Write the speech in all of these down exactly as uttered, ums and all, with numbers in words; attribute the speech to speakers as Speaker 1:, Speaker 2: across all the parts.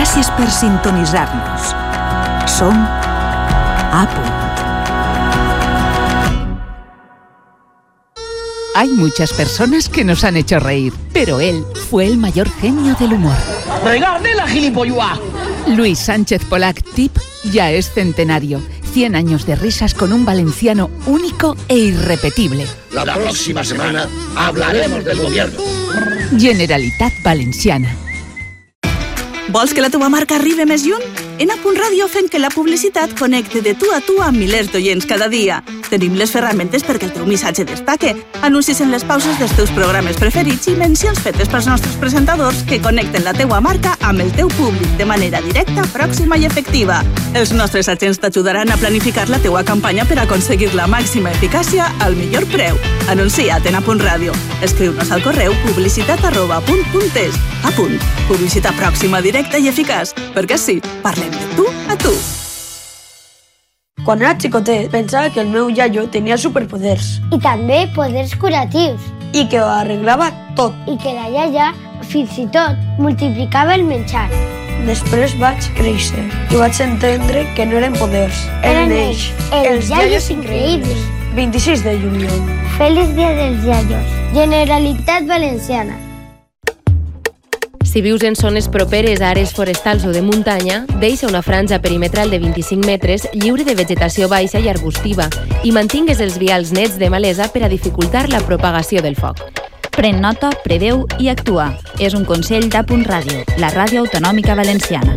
Speaker 1: Gràcies per sintonitzar-nos. Som A Punt.
Speaker 2: Hay muchas personas que nos han hecho reír, pero él fue el mayor genio del humor.
Speaker 3: ¡Regarde la gilipolluá!
Speaker 2: Luis Sánchez Polac, Tip, ya es centenario. cien años de risas con un valenciano único e irrepetible.
Speaker 4: La próxima semana hablaremos del gobierno.
Speaker 2: Generalitat Valenciana.
Speaker 5: Vols que la teva marca arribi més lluny? En A Punt Ràdio fem que la publicitat connecte de tu a tu amb milers d'oients cada dia. Tenim les ferramentes perquè el teu missatge destaque, anuncis en les pauses dels teus programes preferits i mencions fetes pels nostres presentadors que connecten la teua marca amb el teu públic de manera directa, pròxima i efectiva. Els nostres agents t'ajudaran a planificar la teua campanya per aconseguir la màxima eficàcia al millor preu. Anuncia't en A Punt Ràdio. Escriu-nos al correu publicitat arroba apunt punt es. A Punt. Publicitat pròxima, directa i eficaç. Perquè sí, parlem de tu a tu.
Speaker 6: Quan era xicotet, pensava que el meu iaio tenia superpoders.
Speaker 7: I també poders curatius.
Speaker 6: I que ho arreglava tot.
Speaker 7: I que la iaia, fins i tot, multiplicava el menjar.
Speaker 6: Després vaig créixer i vaig entendre que no eren poders.
Speaker 7: Eren ells, els iaios increïbles.
Speaker 6: vint-i-sis de juliol.
Speaker 7: Feliç dia dels iaios. Generalitat Valenciana.
Speaker 8: Si vius en zones properes a àrees forestals o de muntanya, deixa una franja perimetral de vint-i-cinc metres lliure de vegetació baixa i arbustiva i mantingues els vials nets de malesa per a dificultar la propagació del foc.
Speaker 9: Pren nota, preveu i actua. És un consell d'A Punt Ràdio, la ràdio autonòmica valenciana.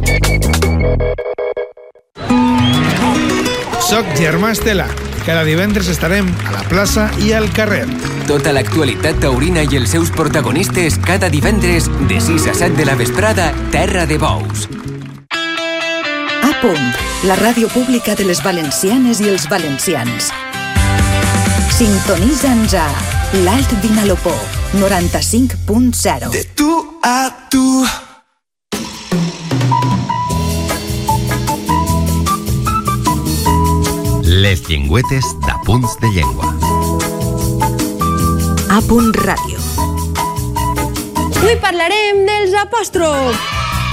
Speaker 10: Soc Germà Estela. Cada divendres estarem a la plaça i al carrer.
Speaker 11: Tota l'actualitat taurina i els seus protagonistes cada divendres de sis a set de la vesprada, Terra de Bous.
Speaker 1: A Punt, la ràdio pública de les valencianes i els valencians. Sintonitza'ns a l'Alt Vinalopó, noranta-cinc punt zero.
Speaker 12: De tu a tu.
Speaker 13: Les llengüetes d'Apunts de Llengua.
Speaker 1: A Punt Ràdio.
Speaker 14: Avui parlarem dels apòstrofs.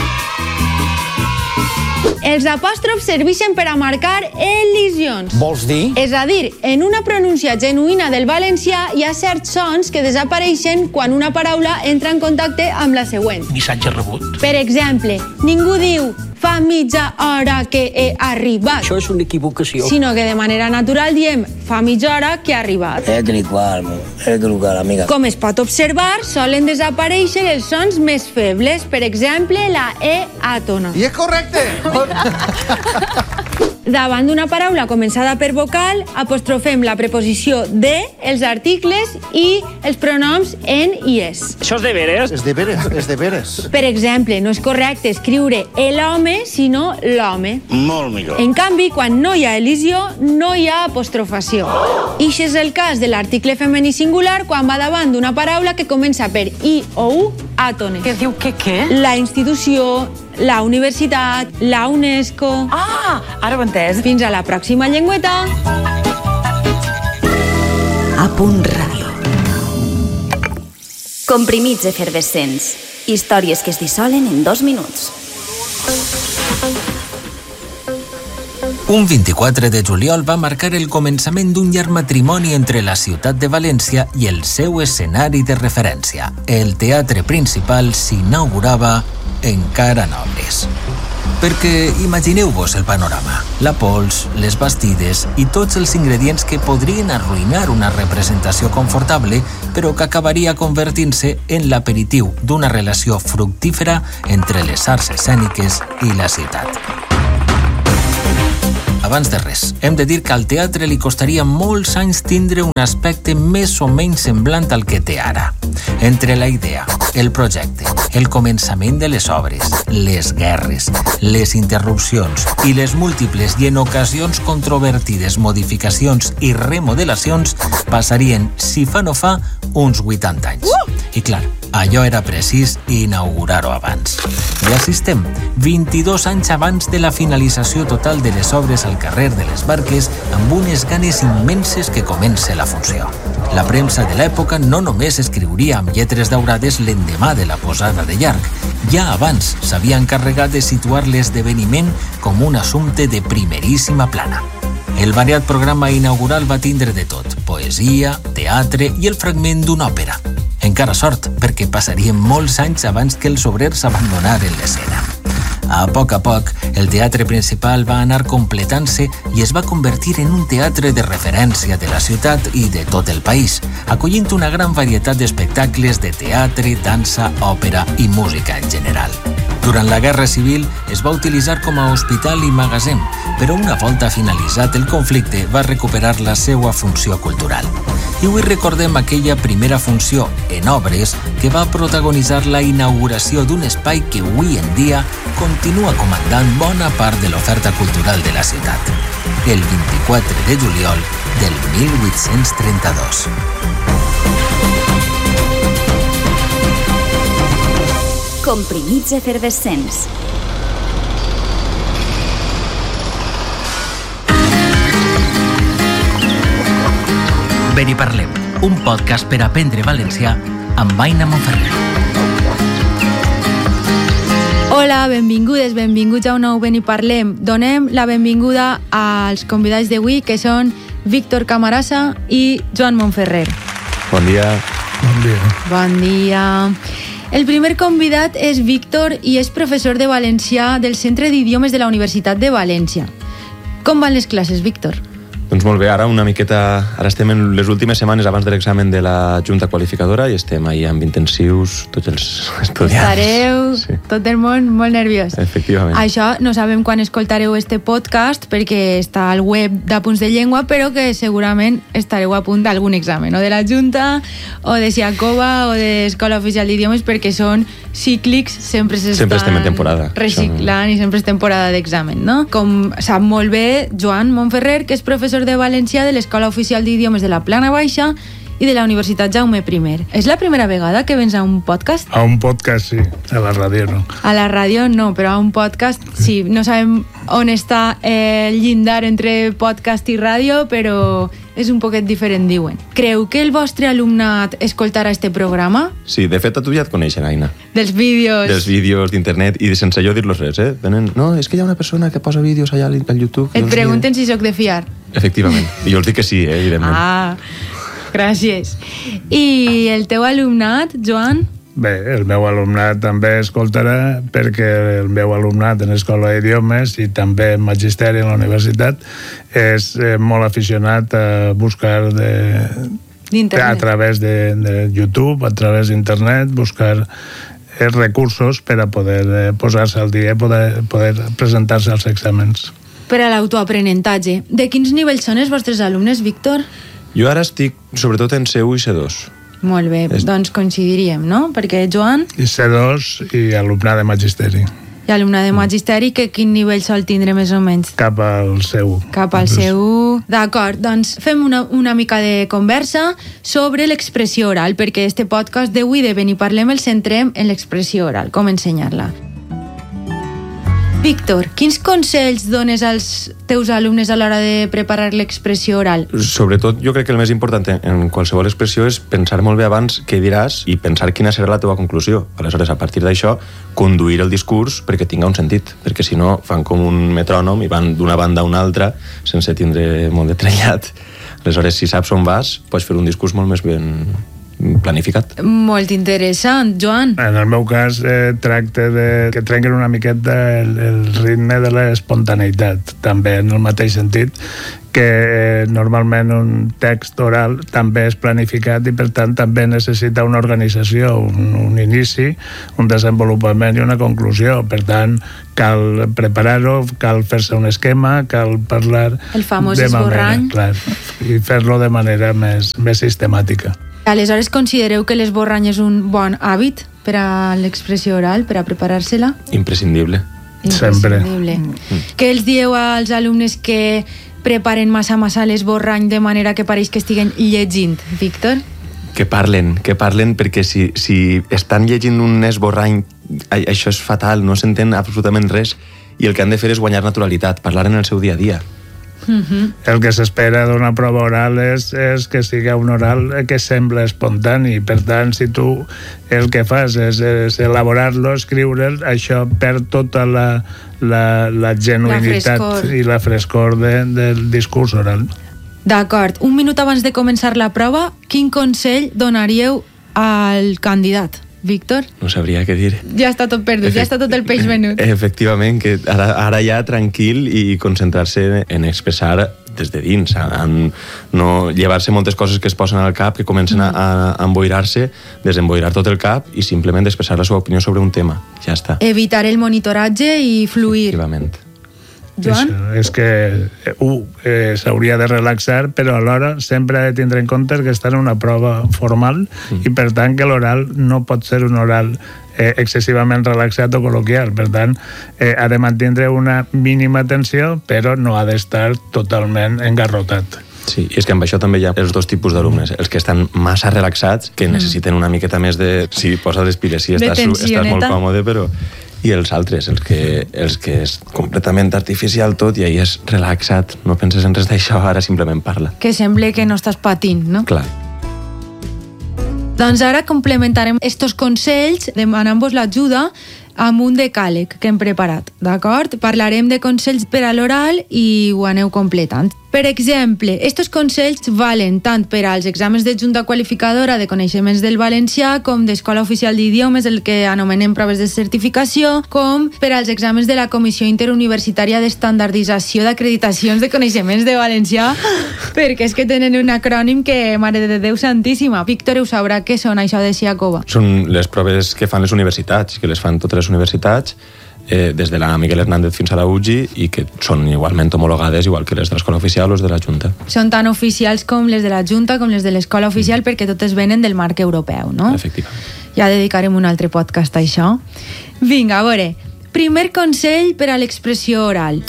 Speaker 14: Els apòstrofs serveixen per a marcar elisions.
Speaker 15: Vols dir?
Speaker 14: És a dir, en una pronúncia genuïna del valencià hi ha certs sons que desapareixen quan una paraula entra en contacte amb la següent.
Speaker 3: Missatge rebut.
Speaker 14: Per exemple, ningú diu fa mitja hora que he arribat.
Speaker 3: Això és una equivocació.
Speaker 14: Sinó que de manera natural diem fa mitja hora que he arribat.
Speaker 16: He clicat, he clicat, amiga.
Speaker 14: Com es pot observar, solen desaparèixer els sons més febles, per exemple, la E àtona.
Speaker 15: I és correcte!
Speaker 14: Davant d'una paraula començada per vocal, apostrofem la preposició de, els articles i els pronoms en i es.
Speaker 3: Això és de veres?
Speaker 15: És de veres, és de veres.
Speaker 14: Per exemple, no és correcte escriure l'home, sinó l'home.
Speaker 16: Molt millor.
Speaker 14: En canvi, quan no hi ha elisió, no hi ha apostrofació. Ix és el cas de l'article femení singular quan va davant d'una paraula que comença per i o u àtone.
Speaker 17: Què diu que què?
Speaker 14: La institució, la universitat, la UNESCO...
Speaker 17: Ah, ara ho he entès.
Speaker 14: Fins a la pròxima llengüeta.
Speaker 1: A Punt Ràdio.
Speaker 9: Comprimits efervescents. Històries que es dissolen en dos minuts.
Speaker 11: Un vint-i-quatre de juliol va marcar el començament d'un llarg matrimoni entre la ciutat de València i el seu escenari de referència. El teatre principal s'inaugurava encara en obres. Perquè imagineu-vos el panorama. La pols, les bastides i tots els ingredients que podrien arruïnar una representació confortable, però que acabaria convertint-se en l'aperitiu d'una relació fructífera entre les arts escèniques i la ciutat. Abans de res, hem de dir que al teatre li costaria molts anys tindre un aspecte més o menys semblant al que té ara. Entre la idea, el projecte, el començament de les obres, les guerres, les interrupcions i les múltiples i en ocasions controvertides modificacions i remodelacions passarien, si fa no fa, uns vuitanta anys. I clar, allò era precís inaugurar-ho abans. I així estem, vint-i-dos anys abans de la finalització total de les obres al carrer de les Barques, amb unes ganes immenses que comence la funció. La premsa de l'època no només escriuria amb lletres daurades l'endemà de la posada de llarg, Ja abans s'havia encarregat de situar l'esdeveniment com un assumpte de primeríssima plana. El variat programa inaugural va tindre de tot, poesia, teatre i el fragment d'una òpera. Encara sort, perquè passarien molts anys abans que els obrers abandonaren l'escena. A poc a poc, el teatre principal va anar completant-se i es va convertir en un teatre de referència de la ciutat i de tot el país, acollint una gran varietat d'espectacles de teatre, dansa, òpera i música en general. Durant la Guerra Civil es va utilitzar com a hospital i magatzem, però una volta finalitzat el conflicte va recuperar la seva funció cultural. I avui recordem aquella primera funció en obres que va protagonitzar la inauguració d'un espai que avui en dia continua comandant bona part de l'oferta cultural de la ciutat. El vint-i-quatre de juliol del mil vuit-cents trenta-dos.
Speaker 9: Comprimits efervescents.
Speaker 15: Beniparlem, un podcast per aprendre valencià amb Aina Monferrer.
Speaker 14: Hola, benvingudes, benvinguts a un nou Beniparlem. Donem la benvinguda als convidats d'avui, que són Víctor Camarasa i Joan Monferrer.
Speaker 18: Bon dia.
Speaker 10: Bon dia.
Speaker 14: Bon dia. El primer convidat és Víctor i és professor de valencià del Centre d'Idiomes de la Universitat de València. Com van les classes, Víctor?
Speaker 18: Doncs molt bé, ara una miqueta... Ara estem en les últimes setmanes abans de l'examen de la Junta Qualificadora i estem ahí amb intensius, tots els estudiants.
Speaker 14: Estareu, sí. Tot el món, molt nerviós.
Speaker 18: Efectivament.
Speaker 14: Això no sabem quan escoltareu este podcast perquè està al web d'Apunts de Llengua, però que segurament estareu a punt d'algun examen, o de la Junta, o de Siacova, o de Escola Oficial d'Idiomes, perquè són cíclics, sempre s'estan
Speaker 18: sempre estem en temporada.
Speaker 14: reciclant i sempre és temporada d'examen, no? Com sap molt bé Joan Monferrer, que és professor de valencià de l'Escola Oficial d'Idiomes de la Plana Baixa i de la Universitat Jaume I. És la primera vegada que vens a un podcast?
Speaker 10: A un podcast, sí. A la ràdio, no.
Speaker 14: A la ràdio, no, però a un podcast, sí. No sabem on està el llindar entre podcast i ràdio, però és un poquet diferent, diuen. Creu que el vostre alumnat escoltarà este programa?
Speaker 18: Sí, de fet, a tu ja et coneixen, Aina.
Speaker 14: Dels vídeos.
Speaker 18: Dels vídeos d'internet i sense jo dir-los res, eh? Venen, no, és que hi ha una persona que posa vídeos allà al YouTube.
Speaker 14: Et pregunten si sóc de fiar.
Speaker 18: Efectivament. I jo els dic que sí, eh, evidentment.
Speaker 14: Ah, gràcies. I el teu alumnat, Joan?
Speaker 10: Bé, el meu alumnat també escoltarà perquè el meu alumnat en l'Escola d'Idiomes i també en Magisteri en la universitat és eh, molt aficionat a buscar de, a través de, de YouTube, a través d'internet, buscar eh, recursos per a poder eh, posar-se al dia i poder, poder presentar-se als exàmens.
Speaker 14: Per a l'autoaprenentatge. De quins nivells són els vostres alumnes, Víctor?
Speaker 18: Jo ara estic sobretot en C u i C dos.
Speaker 14: Molt bé, es... doncs coincidiríem, no? Perquè Joan...
Speaker 10: I C dos i alumnat de Magisteri.
Speaker 14: I alumnat de Magisteri, que quin nivell sol tindre més o menys?
Speaker 10: Cap al C u.
Speaker 14: Cap al C u. D'acord, doncs fem una, una mica de conversa sobre l'expressió oral, perquè este podcast d'avui de Beniparlem el centrem en l'expressió oral, com ensenyar-la. Víctor, quins consells dones als teus alumnes a l'hora de preparar l'expressió oral?
Speaker 18: Sobretot, jo crec que el més important en qualsevol expressió és pensar molt bé abans què diràs i pensar quina serà la teva conclusió. Aleshores, a partir d'això, conduir el discurs perquè tinga un sentit, perquè si no fan com un metrònom i van d'una banda a una altra sense tindre molt de trellat. Aleshores, si saps on vas, pots fer un discurs molt més ben planificat.
Speaker 14: Molt interessant, Joan.
Speaker 10: En el meu cas, eh, tracte de que trenquen una miqueta el, el ritme de l'espontaneïtat, també en el mateix sentit que eh, normalment un text oral també és planificat i per tant també necessita una organització, un, un inici, un desenvolupament i una conclusió. Per tant, cal preparar-ho, cal fer-se un esquema, cal parlar
Speaker 14: el famós
Speaker 10: de
Speaker 14: esborrany,
Speaker 10: manera, clar, i fer-lo de manera més, més sistemàtica.
Speaker 14: Aleshores, considereu que l'esborrany és un bon hàbit per a l'expressió oral, per a preparar-se-la?
Speaker 18: Imprescindible.
Speaker 14: Imprescindible.
Speaker 10: Sempre.
Speaker 14: Què els dieu als alumnes que preparen massa massa l'esborrany de manera que pareix que estiguen llegint, Víctor?
Speaker 18: Que parlen, que parlen, perquè si, si estan llegint un esborrany, això és fatal, no s'entén absolutament res, i el que han de fer és guanyar naturalitat, parlar en el seu dia a dia.
Speaker 10: Uh-huh. El que s'espera d'una prova oral és, és que sigui un oral que sembla espontani. Per tant, si tu el que fas és, és elaborar-lo, escriure'l, això perd tota la, la, la genuïnitat
Speaker 14: la
Speaker 10: i la frescor de, del discurs oral.
Speaker 14: D'acord. Un minut abans de començar la prova, quin consell donaríeu al candidat? Víctor?
Speaker 18: No sabria què dir.
Speaker 14: Ja està tot perdut, Efect... ja està tot el peix venut.
Speaker 18: Efectivament, que ara, ara ja tranquil i concentrar-se en expressar des de dins, en no llevar-se moltes coses que es posen al cap, que comencen a, a emboirar-se, desemboirar tot el cap i simplement expressar la seva opinió sobre un tema. Ja està.
Speaker 14: Evitar el monitoratge i fluir.
Speaker 18: Efectivament.
Speaker 14: Joan?
Speaker 10: Això, és que uh, eh, s'hauria de relaxar, però alhora sempre ha de tindre en compte que està en una prova formal mm. i per tant que l'oral no pot ser un oral eh, excessivament relaxat o col·loquial. Per tant, eh, ha de mantindre una mínima tensió, però no ha d'estar totalment engarrotat.
Speaker 18: Sí, i és que amb això també hi ha els dos tipus d'alumnes, els que estan massa relaxats, que necessiten una miqueta més de... Sí, posa les piles, sí, estàs, estàs molt còmode, però... I els altres, els que, els que és completament artificial tot i ahir és relaxat, no penses en res d'això, ara simplement parla.
Speaker 14: Que sembla que no estàs patint, no?
Speaker 18: Clar.
Speaker 14: Doncs ara complementarem estos consells demanant-vos l'ajuda amb un decàleg que hem preparat, d'acord? Parlarem de consells per a l'oral i ho aneu completant. Per exemple, estos consells valen tant per als exàmens de Junta Qualificadora de Coneixements del Valencià com d'Escola Oficial d'Idiomes, el que anomenem proves de certificació, com per als exàmens de la Comissió Interuniversitària d'Estandardització d'Acreditacions de Coneixements de Valencià, perquè és que tenen un acrònim que, mare de Déu santíssima. Víctor ho sabrà què són, això de Siacova.
Speaker 18: Són les proves que fan les universitats, que les fan totes les universitats, eh, des de la Miguel Hernández fins a la U G I, i que són igualment homologades, igual que les de l'Escola Oficial o les de la Junta.
Speaker 14: Són tan oficials com les de la Junta com les de l'Escola Oficial, mm. perquè totes venen del marc europeu, no?
Speaker 18: Efectivament.
Speaker 14: Ja dedicarem un altre podcast a això. Vinga, a veure. Primer consell per a l'expressió oral.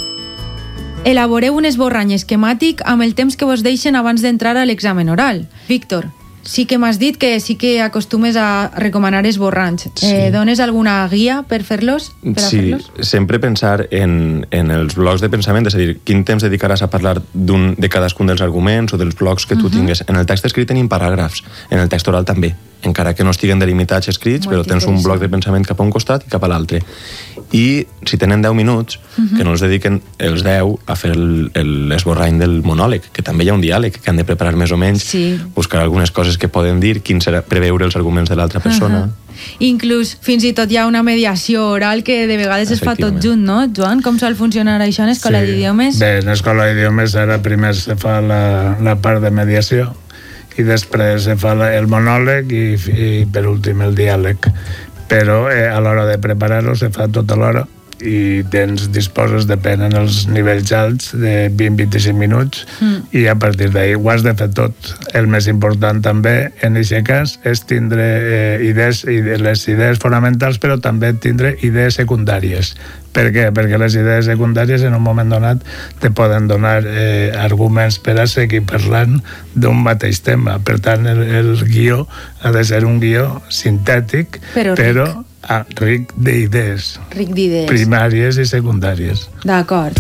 Speaker 14: Elaboreu un esborrany esquemàtic amb el temps que vos deixen abans d'entrar a l'examen oral. Víctor, sí que m'has dit que sí que acostumes a recomanar esborranys. Sí. Eh, dones alguna guia per fer-los? Per
Speaker 18: sí,
Speaker 14: fer-los?
Speaker 18: sempre pensar en, en els blocs de pensament, és a dir, quin temps dedicaràs a parlar d'un, de cadascun dels arguments o dels blocs que tu uh-huh. tingues. En el text escrit tenim paràgrafs, en el text oral també, encara que no estiguen delimitats escrits, molt però tens un bloc de pensament cap a un costat i cap a l'altre. I si tenen deu minuts, uh-huh. que no els dediquen els deu a fer l'esborrany del monòleg, que també hi ha un diàleg que han de preparar més o menys, sí. buscar algunes coses que poden dir, quin serà, preveure els arguments de l'altra persona.
Speaker 14: Uh-huh. Inclús fins i tot hi ha una mediació oral que de vegades es fa tot junt, no? Joan, com sol funcionar això en Escola sí. d'Idiomes?
Speaker 10: Bé, en Escola d'Idiomes ara primer se fa la, la part de mediació i després se fa la, el monòleg i, i per últim el diàleg. Però eh, a l'hora de preparar-ho se fa tota l'hora i tens, disposes, depèn en els nivells alts, de vint a vint-i-cinc minuts mm. i a partir d'ahir ho has de fer tot. El més important també en aquest cas és tindre eh, idees, les idees fonamentals, però també tindre idees secundàries. Per què? Perquè les idees secundàries en un moment donat te poden donar eh, arguments per a seguir parlant d'un mateix tema. Per tant, el, el guió ha de ser un guió sintètic, però, però ah, ric d'idees.
Speaker 14: Ric d'idees.
Speaker 10: Primàries i secundàries.
Speaker 14: D'acord.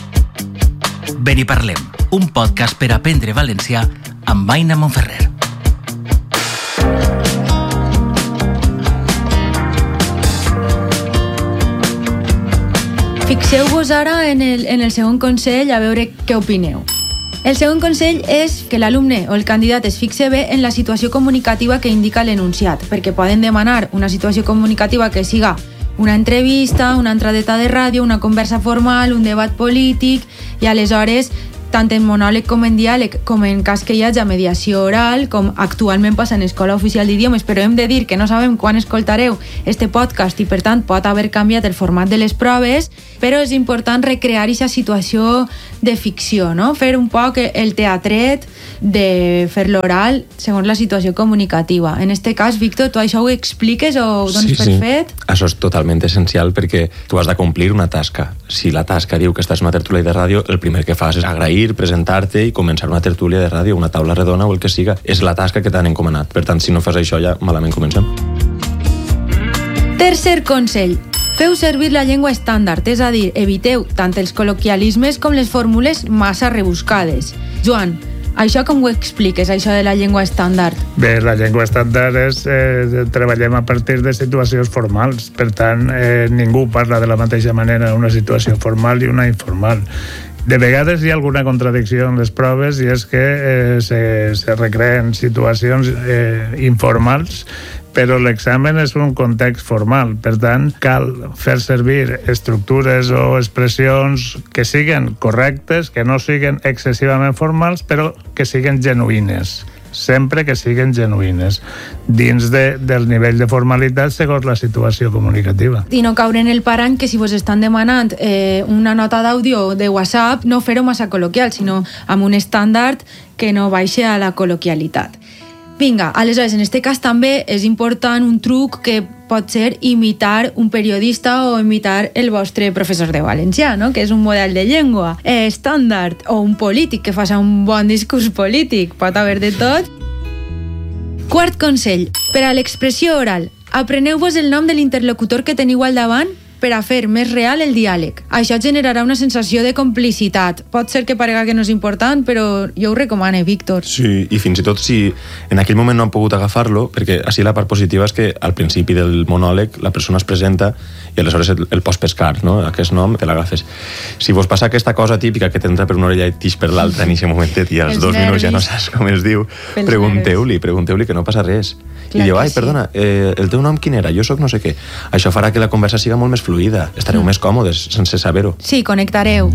Speaker 15: Ben hi parlem, un podcast per aprendre valencià amb Aina Monferrer.
Speaker 14: Fixeu-vos ara en el, en el segon consell a veure què opineu. El segon consell és que l'alumne o el candidat es fixe bé en la situació comunicativa que indica l'enunciat, perquè poden demanar una situació comunicativa que siga una entrevista, una entradeta de ràdio, una conversa formal, un debat polític, i aleshores tant en monòleg com en diàleg, com en cas que hi hagi mediació oral, com actualment passa en Escola Oficial d'Idiomes, però hem de dir que no sabem quan escoltareu este podcast i per tant pot haver canviat el format de les proves, però és important recrear aquesta situació de ficció, no? Fer un poc el teatret de fer l'oral segons la situació comunicativa. En este cas, Víctor, tu això ho expliques o ho dones
Speaker 18: sí,
Speaker 14: per
Speaker 18: sí.
Speaker 14: fet?
Speaker 18: Això és totalment essencial perquè tu has de complir una tasca. Si la tasca diu que estàs en una tertúlia de ràdio, el primer que fas és agrair, presentar-te i començar una tertúlia de ràdio, una taula redona o el que siga. És la tasca que t'han encomanat. Per tant, si no fas això ja malament comencem.
Speaker 14: Tercer consell. Feu servir la llengua estàndard, és a dir, eviteu tant els col·loquialismes com les fórmules massa rebuscades. Joan, això com ho expliques, això de la llengua estàndard?
Speaker 10: Bé, la llengua estàndard és... Eh, treballem a partir de situacions formals. Per tant, eh, ningú parla de la mateixa manera en una situació formal i una informal. De vegades hi ha alguna contradicció en les proves i és que eh, se, se recreen situacions eh, informals, però l'examen és un context formal. Per tant, cal fer servir estructures o expressions que siguen correctes, que no siguen excessivament formals, però que siguen genuïnes. Sempre que siguen genuïnes, dins de, del nivell de formalitat segons la situació comunicativa.
Speaker 14: I no caure en el parany que si vos estan demanant eh, una nota d'àudio de WhatsApp, no fer-ho massa col·loquial, sinó amb un estàndard que no baixe a la col·loquialitat. Vinga, aleshores, en aquest cas també és important un truc que pot ser imitar un periodista o imitar el vostre professor de valencià, no? Que és un model de llengua eh, estàndard, o un polític que faci un bon discurs polític, pot haver de tot. Quart consell, per a l'expressió oral, apreneu-vos el nom de l'interlocutor que teniu al davant per a fer més real el diàleg. Això generarà una sensació de complicitat. Pot ser que parega que no és important, però jo ho recomano, Víctor.
Speaker 18: Sí, i fins i tot si en aquell moment no han pogut agafar-lo, perquè així la part positiva és que al principi del monòleg la persona es presenta i aleshores el, el pots pescar, no? Aquest nom te l'agafes. Si vos passa aquesta cosa típica que t'entra per una orella i t'ix per l'altra en aquest momentet i als dos minuts ja no saps com es diu, pregunteu-li, pregunteu-li que no passa res. Clar, i diu, ai, sí. Perdona, eh, el teu nom quin era? Jo sóc no sé què. Això farà que la conversa siga molt més fluida. Estareu mm. més còmodes sense saber-ho.
Speaker 14: Sí, connectareu.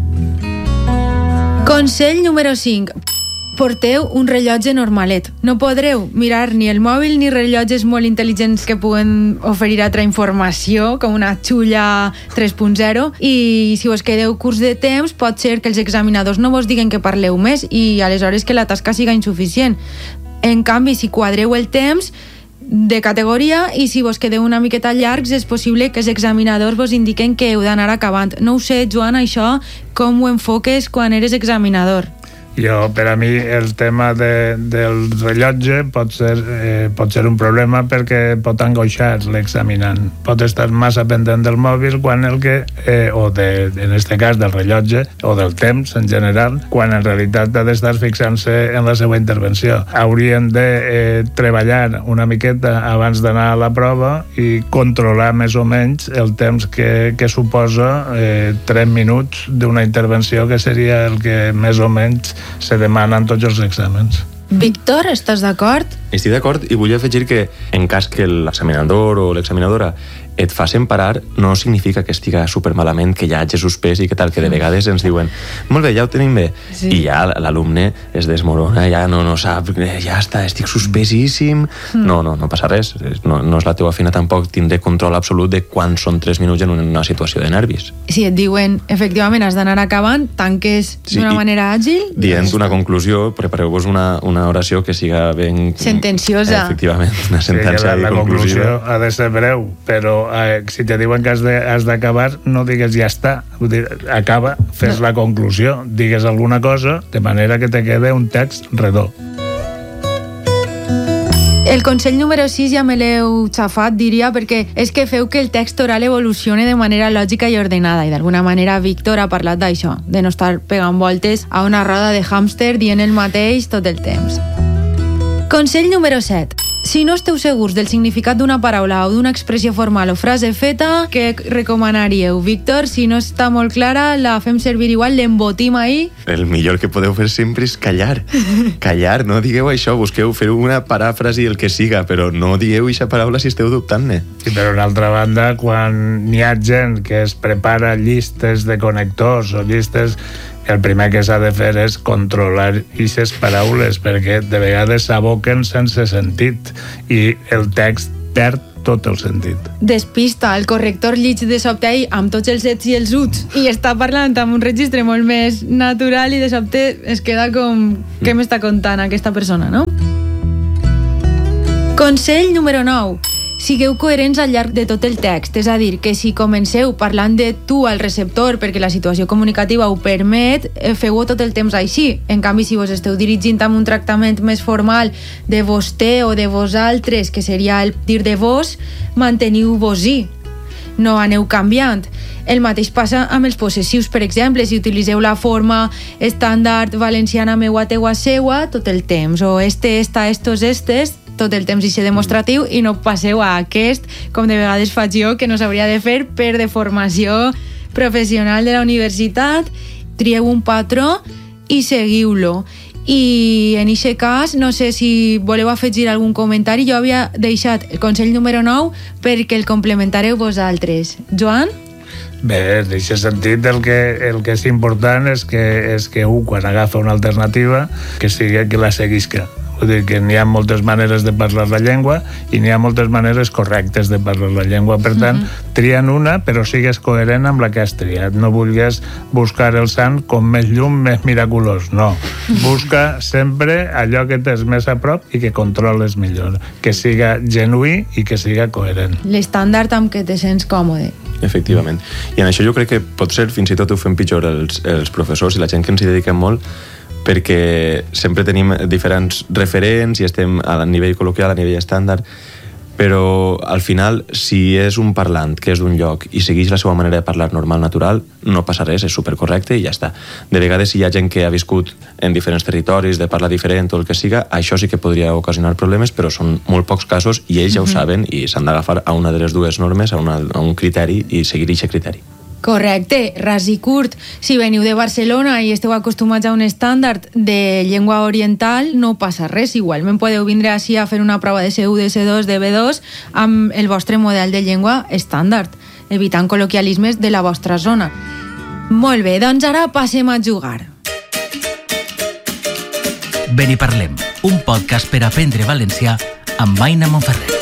Speaker 14: Consell número cinc. Porteu un rellotge normalet. No podreu mirar ni el mòbil ni rellotges molt intel·ligents que puguen oferir altra informació, com una xulla tres punt zero, i si vos quedeu curts de temps, pot ser que els examinadors no vos diguen que parleu més i aleshores que la tasca siga insuficient. En canvi, si quadreu el temps de categoria i si vos quedeu una miqueta llargs, és possible que els examinadors vos indiquen que heu d'anar acabant. No ho sé, Joan, això com ho enfoques quan eres examinador?
Speaker 10: Jo, per a mi, el tema de, del rellotge pot ser, eh, pot ser un problema perquè pot angoixar l'examinant. Pot estar massa pendent del mòbil quan el que, eh, o de, en este cas del rellotge, o del temps en general, quan en realitat ha d'estar fixant-se en la seva intervenció. Haurien de eh, treballar una miqueta abans d'anar a la prova i controlar més o menys el temps que, que suposa eh, tres minuts d'una intervenció, que seria el que més o menys se demanen tots els exàmens.
Speaker 14: Víctor, estàs d'acord?
Speaker 18: Estic d'acord i vull afegir que en cas que l'examinador o l'examinadora et facin parar, no significa que estiga supermalament, que ja hagi suspès i que tal, que de vegades ens diuen molt bé, ja ho tenim bé, sí. I ja l'alumne es desmorona, ja no, no sap, ja està, estic suspesíssim. Mm. No, no, no passa res, no, no és la teua feina tampoc tindre control absolut de quan són tres minuts en una situació de nervis.
Speaker 14: Si et diuen, efectivament, has d'anar acabant, tanques sí, d'una manera àgil.
Speaker 18: Dient una conclusió, prepareu-vos una, una oració que siga ben...
Speaker 14: sentenciosa.
Speaker 18: Efectivament, una sentència
Speaker 10: sí, la, la
Speaker 18: conclusiva.
Speaker 10: conclusió ha de ser breu, però eh, si te diuen que has de, has d'acabar, no digues ja està, dir, acaba, fes no. la conclusió, digues alguna cosa de manera que te quede un text redó.
Speaker 14: El consell número sis ja me l'heu xafat, diria, perquè és que feu que el text oral evolucione de manera lògica i ordenada, i d'alguna manera Víctor ha parlat d'això, de no estar pegant voltes a una roda de hàmster dient el mateix tot el temps. Consell número set. Si no esteu segurs del significat d'una paraula o d'una expressió formal o frase feta, què recomanaríeu? Víctor, si no està molt clara, la fem servir igual, l'embotim ahí?
Speaker 18: El millor que podeu fer sempre és callar. Callar, no digueu això, busqueu fer una paràfrasi, el que siga, però no digueu aquesta paraula si esteu dubtant-ne.
Speaker 10: I per una altra banda, quan n'hi ha gent que es prepara llistes de connectors o llistes, el primer que s'ha de fer és controlar aquestes paraules, perquè de vegades s'aboquen sense sentit i el text perd tot el sentit.
Speaker 14: Despista, el corrector llig de sobte ahí amb tots els ets i els uts i està parlant amb un registre molt més natural i de sobte es queda com què m'està contant aquesta persona, no? Consell número nou. Sigueu coherents al llarg de tot el text, és a dir, que si comenceu parlant de tu al receptor perquè la situació comunicativa ho permet, feu-ho tot el temps així. En canvi, si vos esteu dirigint amb un tractament més formal de vostè o de vosaltres, que seria el dir de vos, manteniu vos-hi. no aneu canviant. El mateix passa amb els possessius, per exemple, si utilitzeu la forma estàndard valenciana meua, teua, seua, tot el temps, o este, esta, estos, estes, tot el temps ixe demostratiu, i no passeu a aquest, com de vegades faig jo, que no s'hauria de fer per de formació professional de la universitat. Trieu un patró i seguiu-lo. I en aquest cas, no sé si voleu afegir algun comentari. Jo havia deixat el consell número nou perquè el complementareu vosaltres. Joan?
Speaker 10: Bé, en aquest sentit el que, el que és important és que, és que un, quan agafa una alternativa, que sigui que la seguisca. Vull dir que n'hi ha moltes maneres de parlar la llengua i n'hi ha moltes maneres correctes de parlar la llengua. Per tant, mm-hmm. tria'n una, però sigues coherent amb la que has triat. No vulguis buscar el sant com més llum, més miraculós. No. Busca sempre allò que tens més a prop i que controles millor. Que siga genuí i que siga coherent.
Speaker 14: L'estàndard amb què te sents còmode.
Speaker 18: Efectivament. I en això jo crec que potser fins i tot ho fem pitjor els, els professors i la gent que ens hi dediquem molt, perquè sempre tenim diferents referents i estem a nivell col·loquial, a nivell estàndard, però al final, si és un parlant que és d'un lloc i segueix la seva manera de parlar normal, natural, no passa res, és supercorrecte i ja està. De vegades, si hi ha gent que ha viscut en diferents territoris, de parla diferent o el que siga, això sí que podria ocasionar problemes, però són molt pocs casos i ells ja ho saben i s'han d'agafar a una de les dues normes, a, una, a un criteri i seguir aquest criteri.
Speaker 14: Correcte, ras i curt. Si veniu de Barcelona i esteu acostumats a un estàndard de llengua oriental, no passa res. Igualment podeu vindre així a fer una prova de C u, de C dos, de B dos amb el vostre model de llengua estàndard, evitant col·loquialismes de la vostra zona. Molt bé, doncs ara passem a jugar.
Speaker 15: Beniparlem, un podcast per aprendre valencià amb Aina Monferrer.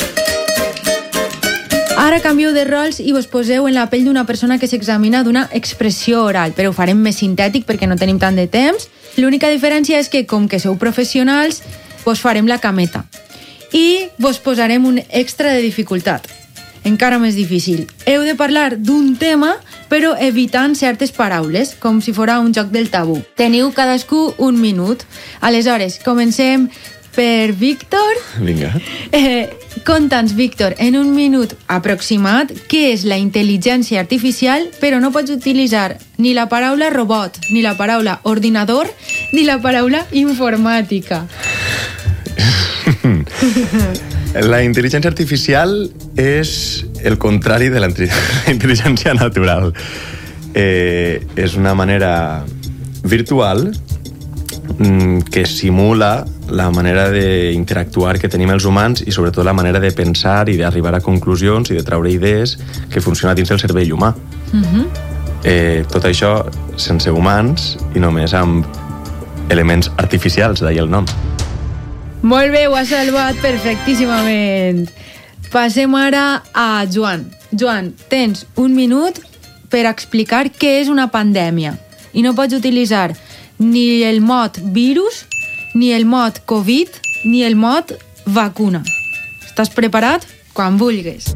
Speaker 14: Ara canvieu de rols i vos poseu en la pell d'una persona que s'examina d'una expressió oral, però ho farem més sintètic perquè no tenim tant de temps. L'única diferència és que, com que sou professionals, vos farem la cameta i vos posarem un extra de dificultat, encara més difícil. Heu de parlar d'un tema, però evitant certes paraules, com si fora un joc del tabú. Teniu cadascú un minut. Aleshores, comencem per Víctor.
Speaker 18: Vinga.
Speaker 14: Eh, Conta'ns, Víctor, en un minut aproximat, què és la intel·ligència artificial, però no pots utilitzar ni la paraula robot, ni la paraula ordinador, ni la paraula informàtica.
Speaker 18: La intel·ligència artificial és el contrari de la intel·ligència natural. Eh, és una manera virtual que simula la manera d'interactuar que tenim els humans i sobretot la manera de pensar i d'arribar a conclusions i de treure idees que funciona dins del cervell humà. Uh-huh. Eh, tot això sense humans i només amb elements artificials, d'ahir el nom.
Speaker 14: Molt bé, ho has salvat perfectíssimament. Passem ara a Joan. Joan, tens un minut per explicar què és una pandèmia i no pots utilitzar ni el mot virus, ni el mot Covid, ni el mot vacuna. Estàs preparat? Quan vulguis.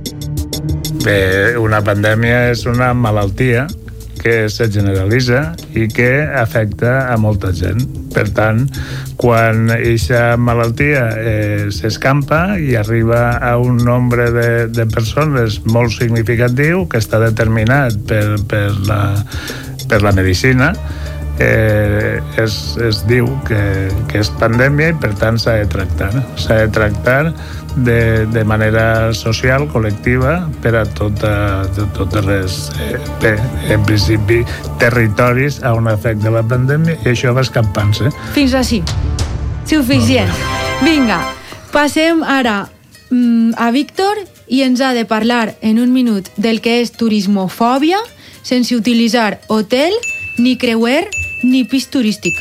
Speaker 10: Bé, una pandèmia és una malaltia que se generalitza i que afecta a molta gent. Per tant, quan aquesta malaltia eh, s'escampa i arriba a un nombre de, de persones molt significatiu que està determinat per, per, la, per la medicina, Eh, es, es diu que, que és pandèmia i per tant s'ha de tractar s'ha de tractar de, de manera social, col·lectiva per a tota, totes les eh, bé, en principi territoris on afecta la pandèmia i això va escampant-se.
Speaker 14: Fins així, suficient. Vinga, passem ara mm, a Víctor i ens ha de parlar en un minut del que és turismofòbia sense utilitzar hotel, ni creuer, ni pis turístic.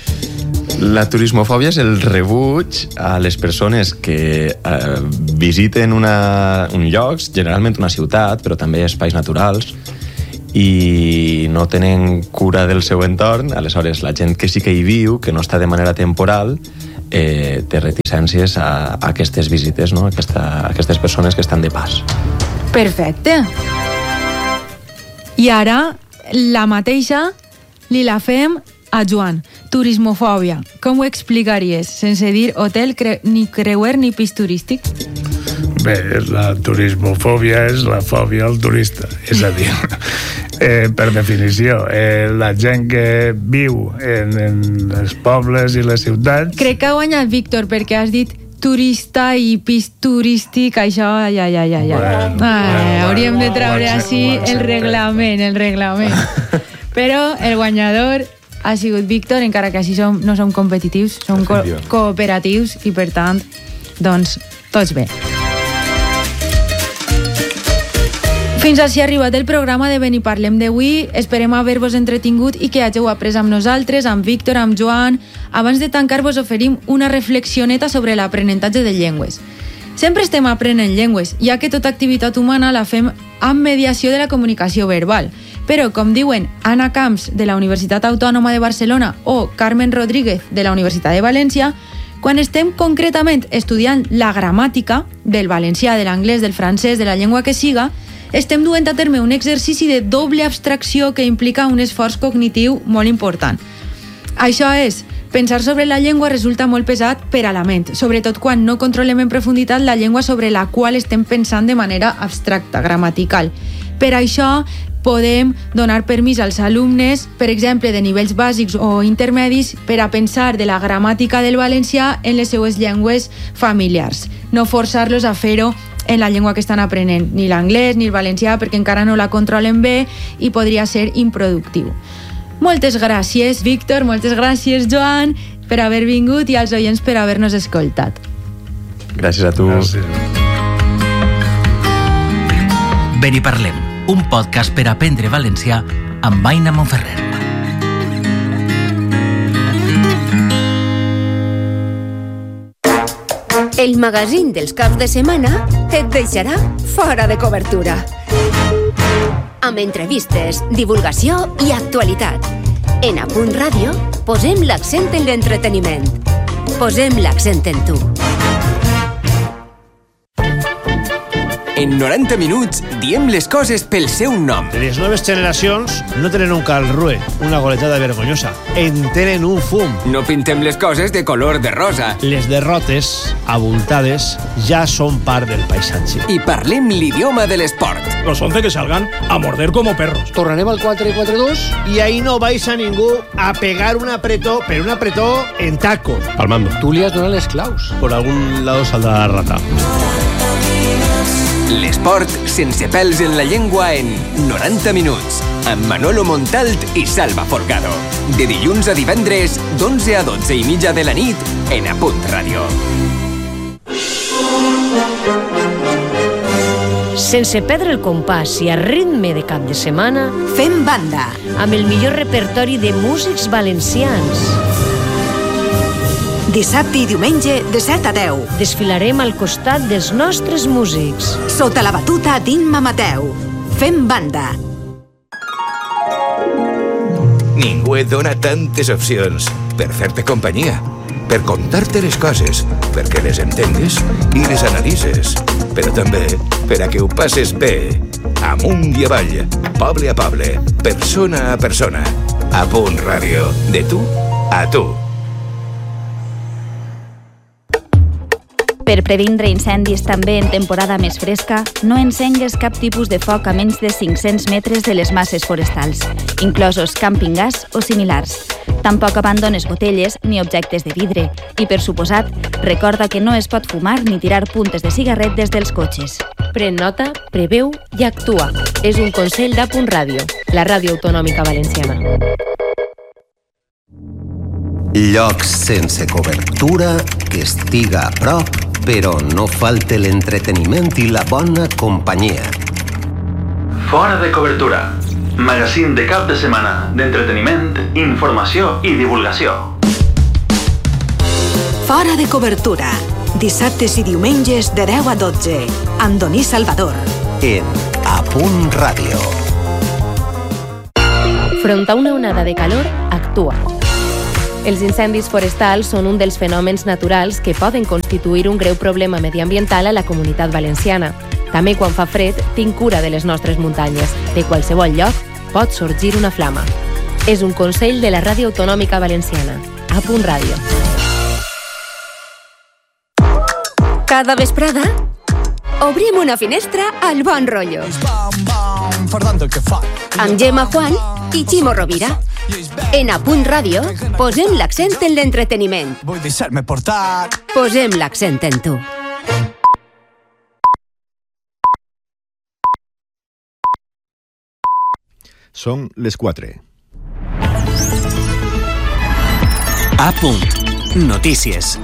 Speaker 18: La turismofòbia és el rebuig a les persones que eh, visiten una, un lloc, generalment una ciutat, però també espais naturals, i no tenen cura del seu entorn. Aleshores, la gent que sí que hi viu, que no està de manera temporal, eh, té reticències a, a aquestes visites, no? a, aquesta, a aquestes persones que estan de pas.
Speaker 14: Perfecte. I ara, la mateixa li la fem a Joan. Turismofòbia. Com ho explicaries sense dir hotel, cre- ni creuer ni pis turístic?
Speaker 10: bé, la turismofòbia és la fòbia al turista, és a dir, eh, per definició, eh, la gent que viu en, en els pobles i les ciutats...
Speaker 14: Crec que ha guanyat Víctor perquè has dit turista i pis turístic, això, ja, ja, ja, ja.
Speaker 10: Bueno,
Speaker 14: ah,
Speaker 10: bueno,
Speaker 14: hauríem de treure
Speaker 10: bueno,
Speaker 14: així
Speaker 10: bueno,
Speaker 14: el reglament, el reglament. Però el guanyador ha sigut Víctor, encara que així som, no som competitius, som co cooperatius i, per tant, doncs, tots bé. Fins així ha arribat el programa de Ven i Parlem d'avui. Esperem haver-vos entretingut i que hàgeu après amb nosaltres, amb Víctor, amb Joan. Abans de tancar vos oferim una reflexioneta sobre l'aprenentatge de llengües. Sempre estem aprenent llengües, ja que tota activitat humana la fem amb mediació de la comunicació verbal. Però, com diuen Anna Camps, de la Universitat Autònoma de Barcelona, o Carmen Rodríguez, de la Universitat de València, quan estem concretament estudiant la gramàtica del valencià, de l'anglès, del francès, de la llengua que siga, estem duent a terme un exercici de doble abstracció que implica un esforç cognitiu molt important. Això és, pensar sobre la llengua resulta molt pesat per a la ment, sobretot quan no controlem en profunditat la llengua sobre la qual estem pensant de manera abstracta, gramatical. Per això podem donar permís als alumnes, per exemple, de nivells bàsics o intermedis, per a pensar de la gramàtica del valencià en les seues llengües familiars. No forçar-los a fer-ho en la llengua que estan aprenent, ni l'anglès ni el valencià, perquè encara no la controlen bé i podria ser improductiu. Moltes gràcies, Víctor, moltes gràcies, Joan, per haver vingut i als oients per haver-nos escoltat.
Speaker 18: Gràcies a tu. Gràcies.
Speaker 15: Ben i parlem, un podcast per aprendre valencià amb Aina Monferrer.
Speaker 19: El magazín dels caps de setmana et deixarà fora de cobertura. Amb entrevistes, divulgació i actualitat. En A Punt Ràdio posem l'accent en l'entreteniment. Posem l'accent en tu.
Speaker 20: En noranta minuts diem les coses pel seu nom.
Speaker 21: Les noves generacions no tenen un calrue, una goletada vergonyosa. En tenen un fum.
Speaker 20: No pintem les coses de color de rosa.
Speaker 21: Les derrotes, abultades, ja són part del paisatge.
Speaker 20: I parlem l'idioma de l'esport.
Speaker 3: Los once que salgan a morder como perros.
Speaker 21: Tornarem al quatre quatre dos i ahí no vais a ningú a pegar un apretó, pero un apretó en taco.
Speaker 18: Al mando.
Speaker 21: Tú li has donat les claus.
Speaker 18: Por algún lado saldrá la rata.
Speaker 20: L'esport sense pèls en la llengua en noranta minuts, amb Manolo Montalt i Salva Forcado. De dilluns a divendres, d'onze a dotze i mitja de la nit, en A Punt Ràdio.
Speaker 19: Sense perdre el compàs i a ritme de cap de setmana,
Speaker 1: Fem banda.
Speaker 19: Amb el millor repertori de músics valencians.
Speaker 1: Dissabte i diumenge de set a deu.
Speaker 19: Desfilarem al costat dels nostres músics.
Speaker 1: Sota la batuta d'Imma Mateu. Fem banda.
Speaker 22: Ningú et dona tantes opcions per fer-te companyia, per contar-te les coses, perquè les entengues i les analitzes, però també per a que ho passes bé. Amunt i avall, poble a poble, persona a persona. A Punt Ràdio, de tu a tu.
Speaker 9: Per previndre incendis també en temporada més fresca, no encengues cap tipus de foc a menys de cinc-cents metres de les masses forestals, inclosos camping gas o similars. Tampoc abandones botelles ni objectes de vidre i, per suposat, recorda que no es pot fumar ni tirar puntes de cigarret des dels cotxes.
Speaker 8: Pren nota, preveu i actua. És un consell d'A Punt Ràdio, la ràdio autonòmica valenciana.
Speaker 13: Llocs sense cobertura, que estiga a prop, però no falte l'entreteniment i la bona companyia.
Speaker 23: Fora de cobertura. Magazín de cap de setmana d'entreteniment, informació i divulgació.
Speaker 1: Fora de cobertura. Dissabtes i diumenges de deu a dotze. Amb Doní Salvador.
Speaker 13: En A Punt Ràdio.
Speaker 8: Front a una onada de calor, actua. Els incendis forestals són un dels fenòmens naturals que poden constituir un greu problema mediambiental a la comunitat valenciana. També quan fa fred, tinc cura de les nostres muntanyes. De qualsevol lloc pot sorgir una flama. És un consell de la ràdio autonòmica valenciana. A Punt Ràdio.
Speaker 19: Cada vesprada, obrim una finestra al bon rotllo. Amb Gemma Juan i Ximo Rovira. En A Punt Ràdio posem l'accent en l'entreteniment. Posem l'accent en tu.
Speaker 2: Són les quatre.
Speaker 15: A Punt. Notícies.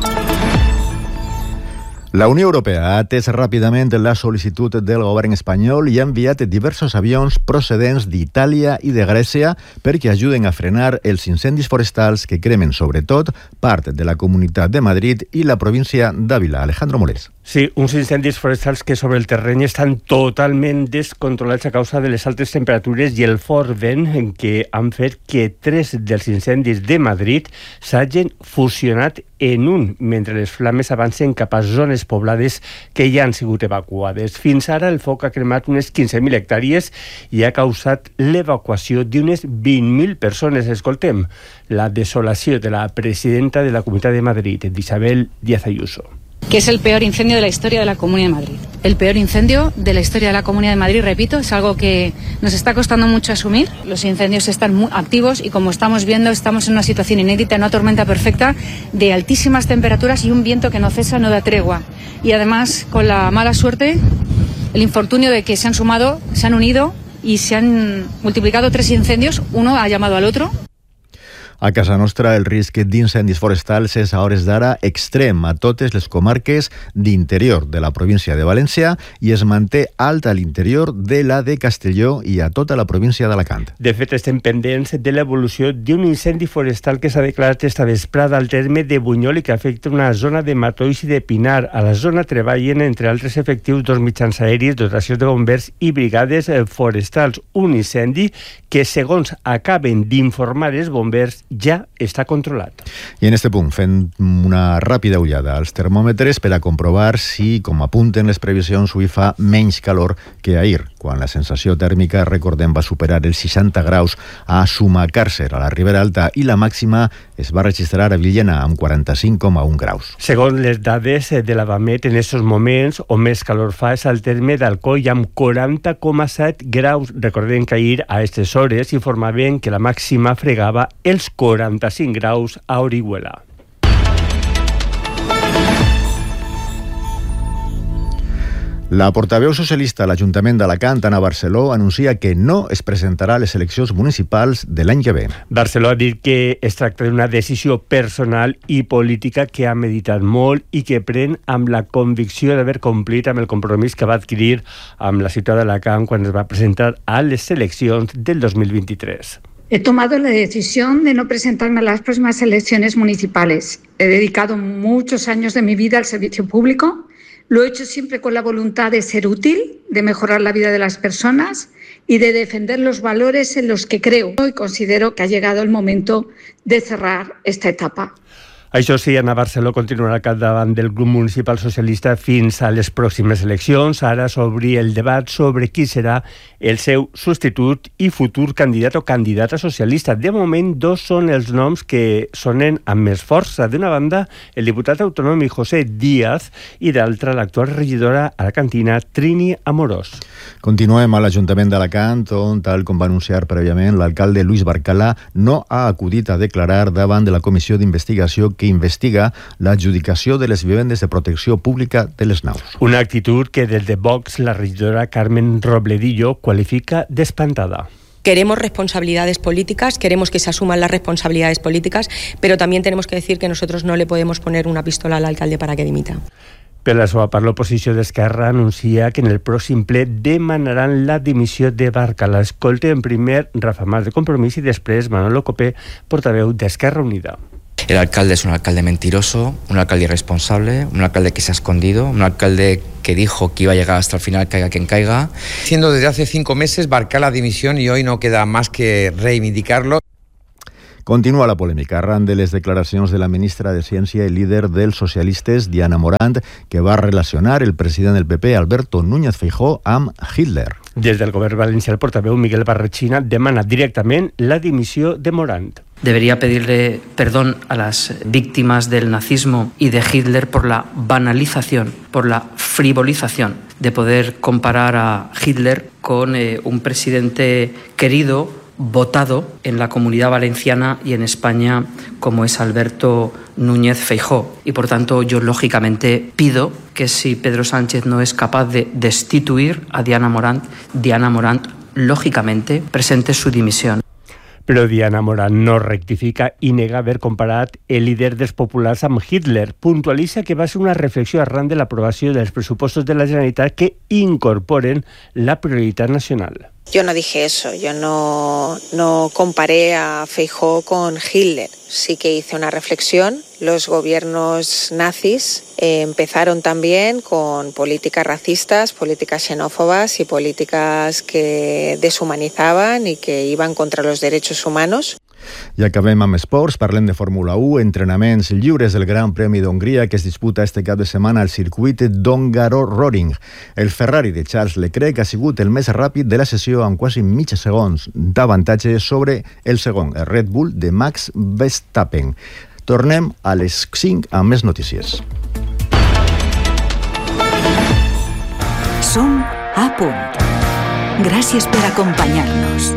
Speaker 2: La Unió Europea ha atès ràpidament la sol·licitud del govern espanyol i ha enviat diversos avions procedents d'Itàlia i de Grècia perquè ajuden a frenar els incendis forestals que cremen sobretot part de la Comunitat de Madrid i la província d'Àvila. Alejandro Molés.
Speaker 4: Sí, uns incendis forestals que sobre el terreny estan totalment descontrolats a causa de les altes temperatures i el fort vent que han fet que tres dels incendis de Madrid s'hagin fusionat en un, mentre les flames avancen cap a zones poblades que ja han sigut evacuades. Fins ara el foc ha cremat unes quinze mil hectàrees i ha causat l'evacuació d'unes vint mil persones. Escoltem la desolació de la presidenta de la Comunitat de Madrid, Isabel Díaz Ayuso.
Speaker 5: Que es el peor incendio de la historia de la Comunidad de Madrid. El peor incendio de la historia de la Comunidad de Madrid, repito, es algo que nos está costando mucho asumir. Los incendios están muy activos y, como estamos viendo, estamos en una situación inédita, una tormenta perfecta de altísimas temperaturas y un viento que no cesa, no da tregua. Y además, con la mala suerte, el infortunio de que se han sumado, se han unido y se han multiplicado tres incendios. Uno ha llamado al otro.
Speaker 2: A casa nostra, el risc d'incendis forestals és a hores d'ara extrem a totes les comarques d'interior de la província de València i es manté alt a l'interior de la de Castelló i a tota la província d'Alacant.
Speaker 4: De fet, estem pendents de l'evolució d'un incendi forestal que s'ha declarat esta vesprada al terme de Bunyol i que afecta una zona de Matolls i de Pinar. A la zona treballen, entre altres efectius, dos mitjans aèris, dotacions de bombers i brigades forestals. Un incendi que, segons acaben d'informar els bombers, ja està controlat.
Speaker 2: I en este punt fem una ràpida ullada als termòmetres per a comprovar si, com apunten les previsions, avui fa menys calor que ahir, quan la sensació tèrmica, recordem, va superar els seixanta graus a Sumacàrcer, a la Ribera Alta, i la màxima es va registrar a Villena amb quaranta-cinc coma un graus.
Speaker 4: Segons les dades de l'Avamet, en aquests moments on més calor fa és al terme d'Alcoi amb quaranta coma set graus. Recordem que ahir a aquestes hores informaven que la màxima fregava els quaranta-cinc graus a Orihuela.
Speaker 2: La portaveu socialista a l'Ajuntament d'Alacant, Anna Barceló, anuncia que no es presentarà a les eleccions municipals de l'any que ve.
Speaker 4: Barceló ha dit que es tracta d'una decisió personal i política que ha meditat molt i que pren amb la convicció d'haver complit amb el compromís que va adquirir amb la ciutat d'Alacant quan es va presentar a les eleccions del dos mil vint-i-tres.
Speaker 24: He tomado la decisión de no presentarme a las próximas elecciones municipales. He dedicado muchos años de mi vida al servicio público. Lo he hecho siempre con la voluntad de ser útil, de mejorar la vida de las personas y de defender los valores en los que creo. Hoy considero que ha llegado el momento de cerrar esta etapa.
Speaker 4: Això sí, Anna Barceló continuarà al capdavant del grup municipal socialista fins a les pròximes eleccions. Ara s'obri el debat sobre qui serà el seu substitut i futur candidat o candidata socialista. De moment, dos són els noms que sonen amb més força. D'una banda, el diputat autonòmic José Díaz i d'altra, l'actual regidora alacantina Trini Amorós.
Speaker 2: Continuem a l'Ajuntament d'Alacant, on, tal com va anunciar prèviament, l'alcalde Luis Barcala no ha acudit a declarar davant de la comissió d'investigació que que investiga l'adjudicació de les vivendes de protecció pública de les naus.
Speaker 4: Una actitud que des de Vox la regidora Carmen Robledillo qualifica d'espantada.
Speaker 25: Queremos responsabilidades políticas, queremos que se asuman las responsabilidades políticas, pero también tenemos que decir que nosotros no le podemos poner una pistola al alcalde para que dimita.
Speaker 4: Per la seva part, l'oposició d'Esquerra anuncia que en el pròxim ple demanaran la dimissió de Barcala. Escoltem primer Rafa Mas de Compromís i després Manolo Copé, portaveu d'Esquerra Unida.
Speaker 26: El alcalde es un alcalde mentiroso, un alcalde irresponsable, un alcalde que se ha escondido, un alcalde que dijo que iba a llegar hasta el final, caiga quien caiga.
Speaker 27: Siendo desde hace cinco meses Barcala dimisión y hoy no queda más que reivindicarlo.
Speaker 2: Continua la polèmica arran de les declaracions de la ministra de Ciència i líder dels socialistes, Diana Morant, que va relacionar el president del P P, Alberto Núñez Feijóo, amb Hitler.
Speaker 4: Des del govern valencià, el portaveu Miguel Barretxina demana directament la dimissió de Morant.
Speaker 6: debería pedirle perdón a las víctimas del nazismo y de Hitler por la banalización, por la frivolización de poder comparar a Hitler con eh, un presidente querido, votado en la Comunidad Valenciana y en España, como es Alberto Núñez Feijóo. Y por tanto yo lógicamente pido que si Pedro Sánchez no es capaz de destituir a Diana Morant, Diana Morant lógicamente presente su dimisión.
Speaker 4: Però Diana Morant no rectifica i nega haver comparat el líder dels populars amb Hitler. Puntualitza que va ser una reflexió arran de l'aprovació dels pressupostos de la Generalitat que incorporen la prioritat nacional.
Speaker 7: Yo no dije eso, yo no, no comparé a Feijóo con Hitler. Sí que hice una reflexión. Los gobiernos nazis eh, empezaron también con políticas racistas, políticas xenófobas y políticas que deshumanizaban y que iban contra los derechos humanos.
Speaker 2: I acabem amb esports, parlem de Fórmula u, entrenaments lliures del Gran Premi d'Hongria que es disputa este cap de setmana al circuit d'Hongaro-Roring. El Ferrari de Charles Leclerc ha sigut el més ràpid de la sessió amb quasi mig segons d'avantatge sobre el segon, el Red Bull de Max Verstappen. Tornem a les cinc amb més notícies.
Speaker 1: Som a punt. Gràcies per acompanyar-nos.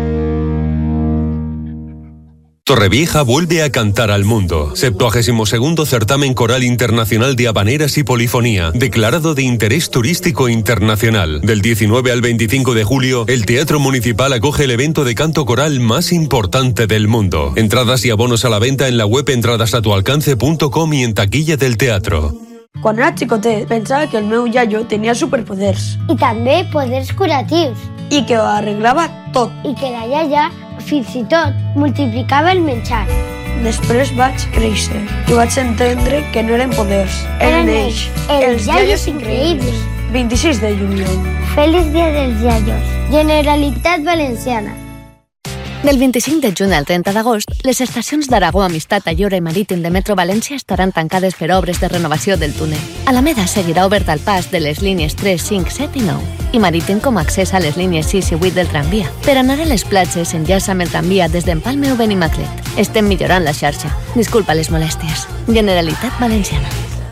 Speaker 10: Torrevieja vuelve a cantar al mundo. septuagésimo segundo Certamen Coral Internacional de Habaneras y Polifonía, declarado de interés turístico internacional. Del diecinueve al veinticinco de julio, el Teatro Municipal acoge el evento de canto coral más importante del mundo. Entradas y abonos a la venta en la web entradas a tu alcance punto com y en taquilla del teatro.
Speaker 11: Quan era xicotet, pensava que el meu iaio tenia superpoders.
Speaker 12: I també poders curatius.
Speaker 11: I que ho arreglava tot.
Speaker 12: I que la iaia, fins i tot, multiplicava el menjar.
Speaker 11: Després vaig créixer i vaig entendre que no eren poders.
Speaker 12: Eren ells, els iaios increïbles.
Speaker 11: vint-i-sis de juliol.
Speaker 12: Feliç dia dels iaios. Generalitat Valenciana.
Speaker 8: Del vint-i-cinc de juny al trenta d'agost, les estacions d'Aragó, Amistat, Ayora i Marítim de Metro València estaran tancades per obres de renovació del túnel. Alameda seguirà obert al pas de les línies tres, cinc, set i nou i Marítim com a accés a les línies sis i vuit del tramvia. Per anar a les platges s'enllaça amb el tramvia des d'Empalme o Benimaclet. Estem millorant la xarxa. Disculpa les molèsties. Generalitat Valenciana.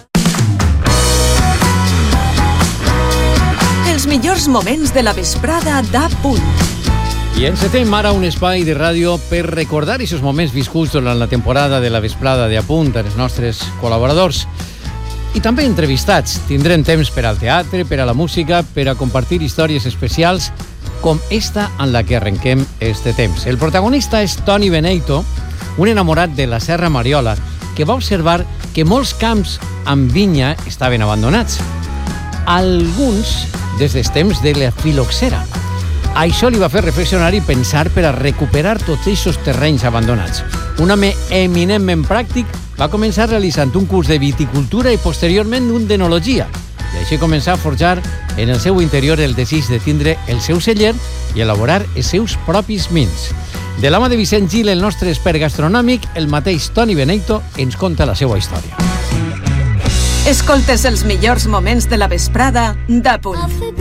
Speaker 1: Els millors moments de la vesprada d'A Punt.
Speaker 16: I encetem ara un espai de ràdio per recordar aquests moments viscuts durant la temporada de la vesprada de A Punt als nostres col·laboradors. I també entrevistats. Tindrem temps per al teatre, per a la música, per a compartir històries especials com esta en la que arrenquem este temps. El protagonista és Toni Beneito, un enamorat de la Serra Mariola, que va observar que molts camps amb vinya estaven abandonats. Alguns des dels temps de la filoxera. Això li va fer reflexionar i pensar per a recuperar tots aquests terrenys abandonats. Un home eminentment pràctic va començar realitzant un curs de viticultura i posteriorment un d'enologia. I així començar a forjar en el seu interior el desig de tindre el seu celler i elaborar els seus propis vins. De la mà de Vicent Gil, el nostre expert gastronòmic, el mateix Toni Beneito ens conta la seva història.
Speaker 1: Escoltes els millors moments de la vesprada d'A Punt.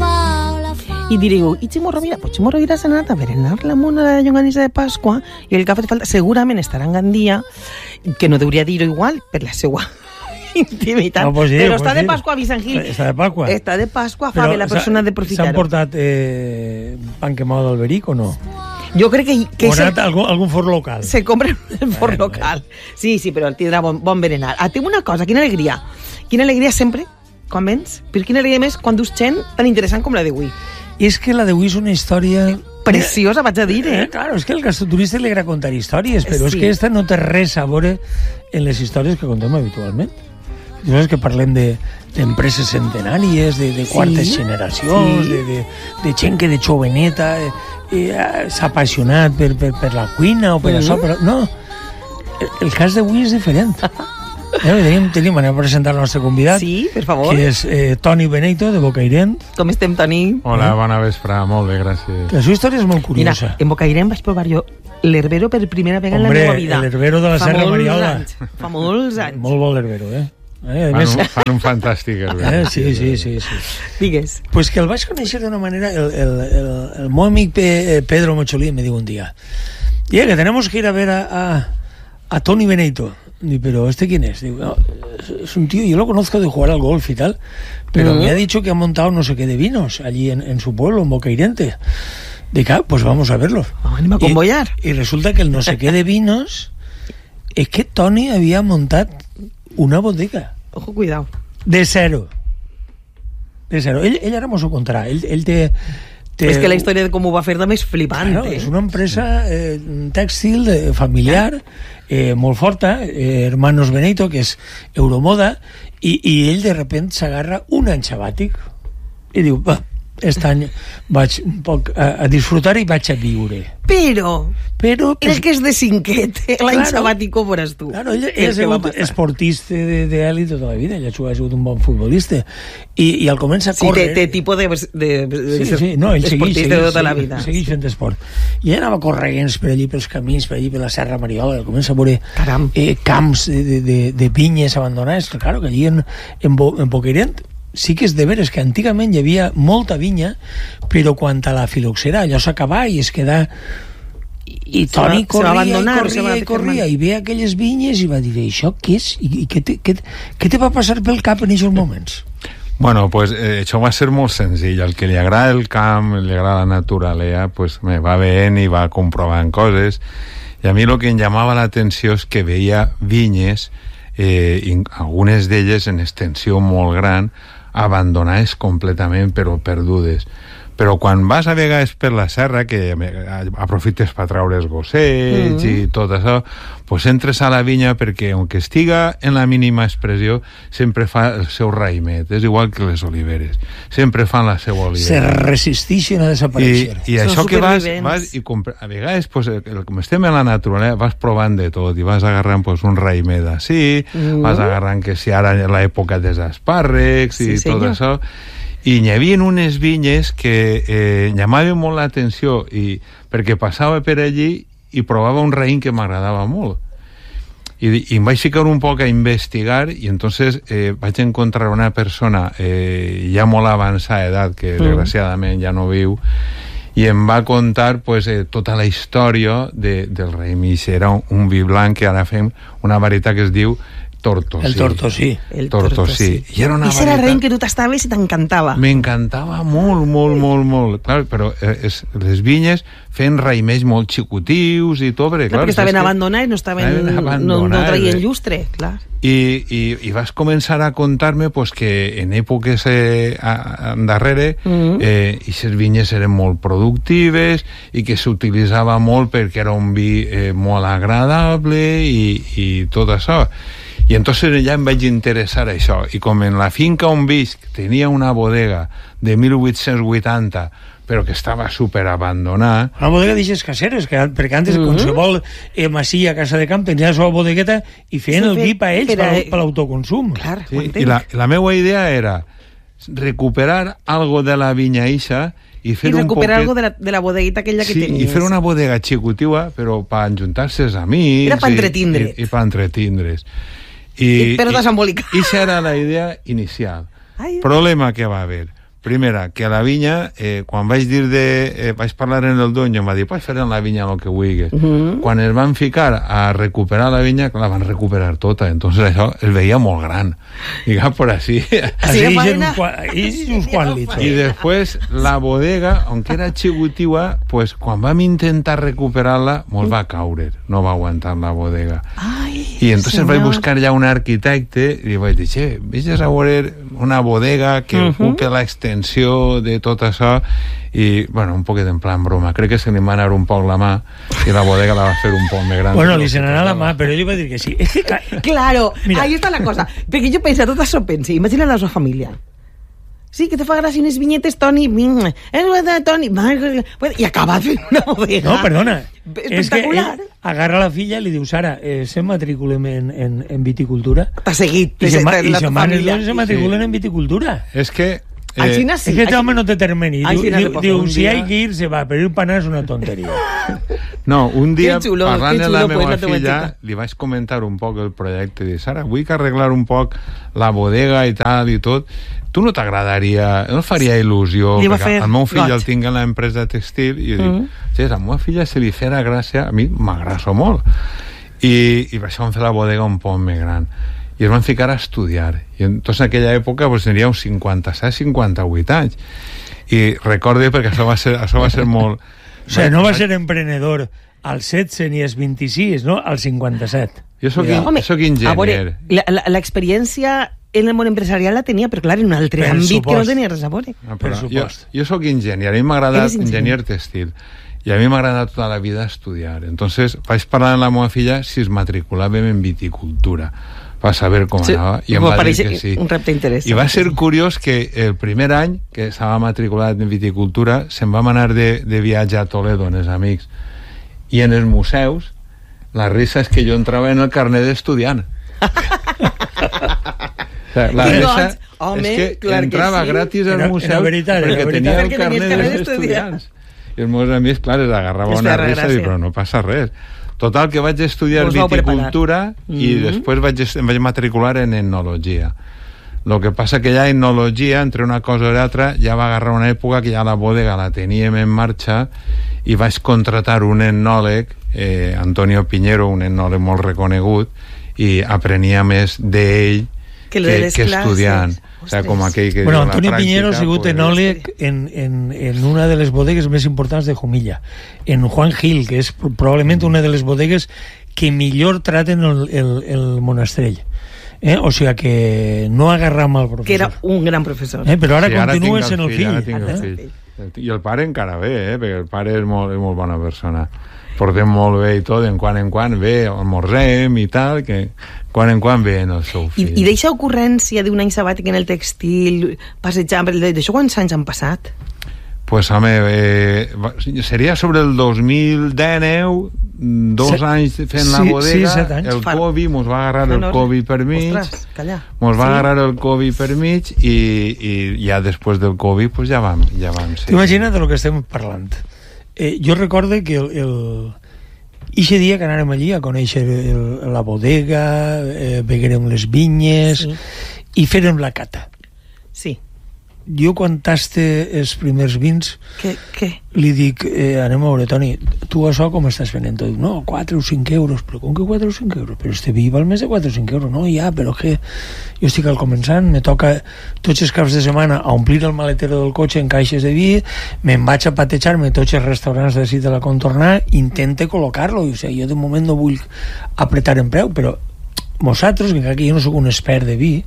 Speaker 17: Y digo, y Chimorro, mira, pues Chimorro irás a nada a berenar la mona de la llonganissa de Pasqua y el que fa falta segurament estarà en Gandia, que no hauria dir-ho igual per la seva intimitat.
Speaker 28: No, pues sí,
Speaker 17: però
Speaker 28: pues
Speaker 17: està
Speaker 28: sí.
Speaker 17: de Pasqua, Vicent Gil.
Speaker 28: Està de Pasqua.
Speaker 17: Està de Pasqua, fa bé la persona d'aprofitar-ho.
Speaker 28: S'han portat eh, pan quemado d'Alberic o no?
Speaker 17: Jo crec que... que
Speaker 28: o ha anat se... algun, algun forn local.
Speaker 17: Se compra el forn bueno, local. Sí, sí, però el tindrà bon, bon berenar. Ah, tinc una cosa, quina alegria. Quina alegria sempre, quan vens, però quina alegria més quan dus gent tan interessant com la d'avui.
Speaker 28: I és que la d'avui és una història...
Speaker 17: Preciosa, vaig a dir, eh?
Speaker 28: eh claro, és que el gastroturista li agrada contar històries, però sí. És que esta no té res a veure en les històries que contem habitualment. És que parlem d'empreses de, centenàries, de, de quartes sí. generacions, sí. de, de, de gent que de joveneta eh, eh, s'ha apassionat per, per, per la cuina o per mm-hmm. això, però no, el, el cas d'avui és diferent. Eh, tenim, tenim, anem a presentar el nostre convidat.
Speaker 17: Sí, per favor.
Speaker 28: Que és eh, Toni Beneito, de Bocairent.
Speaker 17: Com estem, Toni?
Speaker 29: Hola, bona vesprà, molt bé, gràcies.
Speaker 28: La seva història és molt curiosa.
Speaker 17: Mira, en Bocairent vaig provar jo l'herbero per primera vegada en la meva vida.
Speaker 28: Hombre, l'herbero de la Serra Mariola.
Speaker 17: Fa molts anys.
Speaker 28: Molt bo l'herbero, eh?
Speaker 29: Eh, fan, més... un, fan un fantàstic herbero.
Speaker 28: Eh, sí, sí, sí, sí.
Speaker 17: Digues.
Speaker 28: Pues que el vaig conèixer d'una manera... El, el, el, el meu amic Pe, Pedro Mocholí me diu un dia... Y que tenemos que ir a ver a, a, a Tony Benito. Digo, pero ¿este quién es? Digo, no, es un tío, yo lo conozco de jugar al golf y tal, pero uh-huh. me ha dicho que ha montado no sé qué de vinos allí en, en su pueblo, en Bocairente. Digo, ah, pues vamos a verlos.
Speaker 17: Vamos a convoyar.
Speaker 28: Y, y resulta que el no sé qué de vinos es que Tony había montado una bodega.
Speaker 17: Ojo, cuidado.
Speaker 28: De cero. De cero. Ell, ell ara mos ho contarà. Ell, ell té, té...
Speaker 17: És que la història de com ho va fer també és flipant.
Speaker 28: Claro, és una empresa eh, tèxtil eh, familiar, eh, molt forta, eh, Hermanos Benito, que és Euromoda, i, i ell de repente s'agarra un any sabàtic i diu, va, aquest any vaig un poc a, a disfrutar i vaig a viure.
Speaker 17: Però,
Speaker 28: però pues,
Speaker 17: el que és de cinquet, l'any
Speaker 28: claro,
Speaker 17: sabàtico veuràs tu.
Speaker 28: Claro, ell, ell ha sigut esportista d'èlit tota la vida, ell ha sigut un bon futbolista i, i al comença a córrer...
Speaker 17: Sí, té, té tipus de, de, de, de
Speaker 28: sí, sí, no, ell
Speaker 17: esportista
Speaker 28: segueix,
Speaker 17: de tota
Speaker 28: segueix,
Speaker 17: la vida.
Speaker 28: Segueix fent esport. I ell anava corregents per allí, pels camins, per allí, per la Serra Mariola, comença a veure eh, camps de, de, de, de vinyes abandonades, que claro, que allí en, en, Bo, en Bocairent sí que és de veres que antigament hi havia molta vinya, però quan a la filoxera allò s'acabà i es quedà i Toni corria i corria i corria i ve aquelles vinyes i va dir, això què és? I, i què, te, què, què te va passar pel cap en aquests moments?
Speaker 29: Bueno, pues eh, això va ser molt senzill. El que li agrada el camp, li agrada la naturalesa, pues me va veient i va comprovant coses. I a mi el que em llamava l'atenció és que veia vinyes, eh, algunes d'elles en extensió molt gran, abandonades completament però perdudes. Però quan vas a vegades per la serra, que aprofites per treure els gossets mm. i tot això, pues entres a la vinya perquè, aunque estiga en la mínima expressió, sempre fa el seu raïmet. És igual que les oliveres. Sempre fan la seva olivera.
Speaker 28: Se resisteixen a desaparèixer.
Speaker 29: I, i això que vas, vas i a vegades, pues, com estem en la naturalesa, vas provant de tot i vas agarrant pues, un raïmet així, mm. vas agarrant que si ara és l'època dels espàrrecs i sí, tot senyor. Això. I hi havia unes vinyes que eh, llamaven molt l'atenció i, perquè passava per allí i provava un raïm que m'agradava molt i, i em vaig ficar un poc a investigar i entonces eh, vaig encontrar una persona eh, ja molt avançada edat que mm. desgraciadament ja no viu i em va contar pues, eh, tota la història de, del raïm i era un, un vi blanc que ara fem una varietat que es diu Tortosí.
Speaker 28: El Tortosí.
Speaker 29: El Tortosí.
Speaker 17: I era una I era raïm que tu t'estaves i t'encantava.
Speaker 29: M'encantava molt, molt, molt, molt. Clar, però és, les vinyes fent raïmets molt xicutius i tot, perquè, clar,
Speaker 17: perquè estaven abandonats, no estaven, no, no traien llustre, clar.
Speaker 29: I, i, i vas començar a contar-me pues, que en èpoques eh, darrere mm-hmm. eh, aquestes vinyes eren molt productives i que s'utilitzava molt perquè era un vi eh, molt agradable i, i tot això. I entonces ja em vaig interessar a això. I com en la finca on visc tenia una bodega de mil vuit-cents vuitanta però que estava superabandonada.
Speaker 28: Una bodega d'aixes caseres, que, perquè antes mm-hmm. qualsevol eh, masia, casa de camp, tenia la seva bodegueta i feien sí, el vi per ells, per, per, per l'autoconsum.
Speaker 17: Clar,
Speaker 29: sí, i la, la meva idea era recuperar algo de la vinya ixa i fer
Speaker 17: I recuperar
Speaker 29: un poquet...
Speaker 17: algo de la, de la bodeguita aquella que
Speaker 29: sí,
Speaker 17: tenies.
Speaker 29: I fer una bodega xicotiva, però per enjuntar-se els amics...
Speaker 17: Era per entretindre's.
Speaker 29: I, i per entretindre's. I,
Speaker 17: I, però desembolicar.
Speaker 29: I això era la idea inicial.
Speaker 17: Ai,
Speaker 29: Problema que va haver. Primera, que a la vinya, eh, quan vaig dir de... Eh, vaig parlar en el dueño, em va dir, pots fer en la vinya el que vulguis. Uh-huh. Quan es van ficar a recuperar la vinya, la van recuperar tota. Entonces això es veia molt gran. Diga por así.
Speaker 28: Así es uns quants litres.
Speaker 29: I després, la bodega, aunque era xicotiva, pues, quan vam intentar recuperar-la, mos va caure. No va aguantar la bodega.
Speaker 17: Ai,
Speaker 29: I entonces
Speaker 17: senyor.
Speaker 29: vaig buscar ja un arquitecte i vaig dir, che, vés a veure una bodega que uh-huh. ocupe l'extensió de tot això i, bueno, un poquet en plan broma. Crec que se li va anar un poc la mà i la bodega la va fer un poc més gran.
Speaker 28: Bueno, li se n'anà la mà, però ell va dir que sí. Es que,
Speaker 17: claro, mira. Ahí está la cosa. Perquè jo penso, tot això pense, imagina la seva família. Sí, que te fa gràcia unes vinyetes, Toni, Toni, i acaba fent una bodega.
Speaker 28: No, perdona. És que
Speaker 17: ell
Speaker 28: agarra la filla i li diu, Sara, eh, se matriculem en, en, en viticultura.
Speaker 17: T'ha seguit.
Speaker 28: I se, ma i se manes dos se matriculen sí. en viticultura.
Speaker 29: És que...
Speaker 17: Eh, sí.
Speaker 28: Es que este home no te termini. Diu, diu si hay que ir, se va, però ir panar és una tonteria.
Speaker 29: No, un dia,
Speaker 17: xulo,
Speaker 29: parlant de la meva
Speaker 17: pues,
Speaker 29: filla, li vaig comentar un poc el projecte de Sara, vull que arreglar un poc la bodega i tal i tot, tu no t'agradaria, no faria il·lusió, perquè el meu fill
Speaker 17: got.
Speaker 29: el tinc en l'empresa textil i jo
Speaker 17: Mm.
Speaker 29: dic, sí, a la meva filla se li farà gràcia, a mi m'agrasso molt. I, i per això vam fer la bodega un poc més gran. I es van ficar a estudiar. I entonces en aquella època pues, tenia uns cinquanta-set cinquanta-vuit anys. I recorde, perquè això va ser, això va ser molt...
Speaker 28: O sigui, no va ser emprenedor als setze ni als vint-i-sis, no? Als cinquanta-set.
Speaker 29: Jo soc, in,
Speaker 17: Home,
Speaker 29: soc enginyer.
Speaker 17: a veure, la- la- l'experiència en el món empresarial la tenia, però clar, en un altre
Speaker 28: Per
Speaker 17: àmbit que no
Speaker 28: supost.
Speaker 17: tenia res a veure.
Speaker 29: Ah, però jo, jo soc enginyer, a mi m'ha agradat
Speaker 17: Eres enginyer.
Speaker 29: enginyer textil i a mi m'ha agradat tota la vida estudiar. Entonces vaig parlar amb la meva filla si es matriculàvem en viticultura per saber com
Speaker 17: Sí,
Speaker 29: anava i em
Speaker 17: m'ho
Speaker 29: va dir
Speaker 17: pareix
Speaker 29: que sí.
Speaker 17: un repte interessant.
Speaker 29: I va ser curiós que el primer any que estava matriculat en viticultura se'n vam anar de, de viatge a Toledo amb els amics i en els museus la risa és que jo entrava en el carnet d'estudiant. O sea, la
Speaker 17: I
Speaker 29: risa
Speaker 17: doncs, home,
Speaker 29: és que
Speaker 17: clar que
Speaker 29: entrava
Speaker 17: sí.
Speaker 29: gratis al
Speaker 28: Era-
Speaker 29: museu
Speaker 28: era veritat,
Speaker 29: perquè
Speaker 28: era veritat.
Speaker 29: tenia el
Speaker 17: Perquè tenies
Speaker 29: carnet
Speaker 17: carnet
Speaker 29: dels
Speaker 17: d'estudiant.
Speaker 29: estudiants. I els meus amics, clar, es agarrava
Speaker 17: Els
Speaker 29: una
Speaker 17: feia
Speaker 29: risa i
Speaker 17: gràcia.
Speaker 29: dic, però no passa res. Total, que vaig estudiar
Speaker 17: Us vau
Speaker 29: viticultura
Speaker 17: preparar.
Speaker 29: i
Speaker 17: Mhm.
Speaker 29: després vaig, est- em vaig matricular en etnologia. Lo que passa que ja etnologia, entre una cosa i l'altra, ja va agarrar una època que ja la bodega la teníem en marxa i vaig contratar un etnòleg, eh, Antonio Piñero, un etnòleg molt reconegut, i aprenia més d'ell
Speaker 17: Que
Speaker 29: que,
Speaker 17: lo de les
Speaker 29: que
Speaker 17: classes.
Speaker 29: estudiant. O sea, com aquell que
Speaker 28: Bueno,
Speaker 29: diu, la
Speaker 28: Antonio Piñero ha
Speaker 29: pràctica,
Speaker 28: sigut
Speaker 29: pues,
Speaker 28: enòleg en, en, en una de les bodegues més importants de Jumilla, en Juan Gil, que és probablement una de les bodegues que millor traten el, el, el monastrell. Eh? O sigui que no agarrar mal professor.
Speaker 17: Que era un gran professor.
Speaker 28: Eh? Però ara
Speaker 29: Sí,
Speaker 28: continua
Speaker 29: tinc
Speaker 28: sent el fill.
Speaker 29: Ara tinc el
Speaker 28: eh?
Speaker 29: fill. I el pare encara bé, eh? Perquè el pare és molt, és molt bona persona. Portem molt bé i tot, en quan en quan ve, almorzem i tal, que quan en quan ve en el seu
Speaker 17: I,
Speaker 29: fill.
Speaker 17: I deixa ocurrència d'un any sabàtic en el textil, passejant, d'això quants anys han passat?
Speaker 29: Pues, home, eh, va- seria sobre el dos mil dinou, dos
Speaker 28: Set-
Speaker 29: anys fent la
Speaker 28: sí,
Speaker 29: bodega,
Speaker 28: sí, set anys.
Speaker 29: el
Speaker 17: Fa-
Speaker 29: Covid, mos va agarrar
Speaker 17: fa
Speaker 29: el
Speaker 17: no-
Speaker 29: Covid per mig,
Speaker 17: Ostres, calla.
Speaker 29: mos va
Speaker 17: Sí.
Speaker 29: agarrar el Covid per mig i, i ja després del Covid pues ja vam, ja vam ser.
Speaker 28: T'imagina't de lo que estem parlant. Eh, jo recorde que el, el, ixe dia que anàrem allí a conèixer el, la bodega, eh, veguérem les vinyes
Speaker 17: Sí.
Speaker 28: i fèrem la cata.
Speaker 17: Sí.
Speaker 28: Jo quan taste els primers vins
Speaker 17: Què? què?
Speaker 28: li dic, eh, anem a veure, Toni, tu això com estàs venent? Diu, no, quatre o cinc euros. Però com que quatre o cinc euros? Però este vi val més de quatre o cinc euros. No, ja, però que jo estic al començant, me toca tots els caps de setmana a omplir el maletero del cotxe en caixes de vi, me'n vaig a patejar-me tots els restaurants d'ací de la contornar, intente col·locar-lo. O sigui, jo de moment no vull apretar en preu, però vosaltres, que encara que jo no sóc un expert de vi,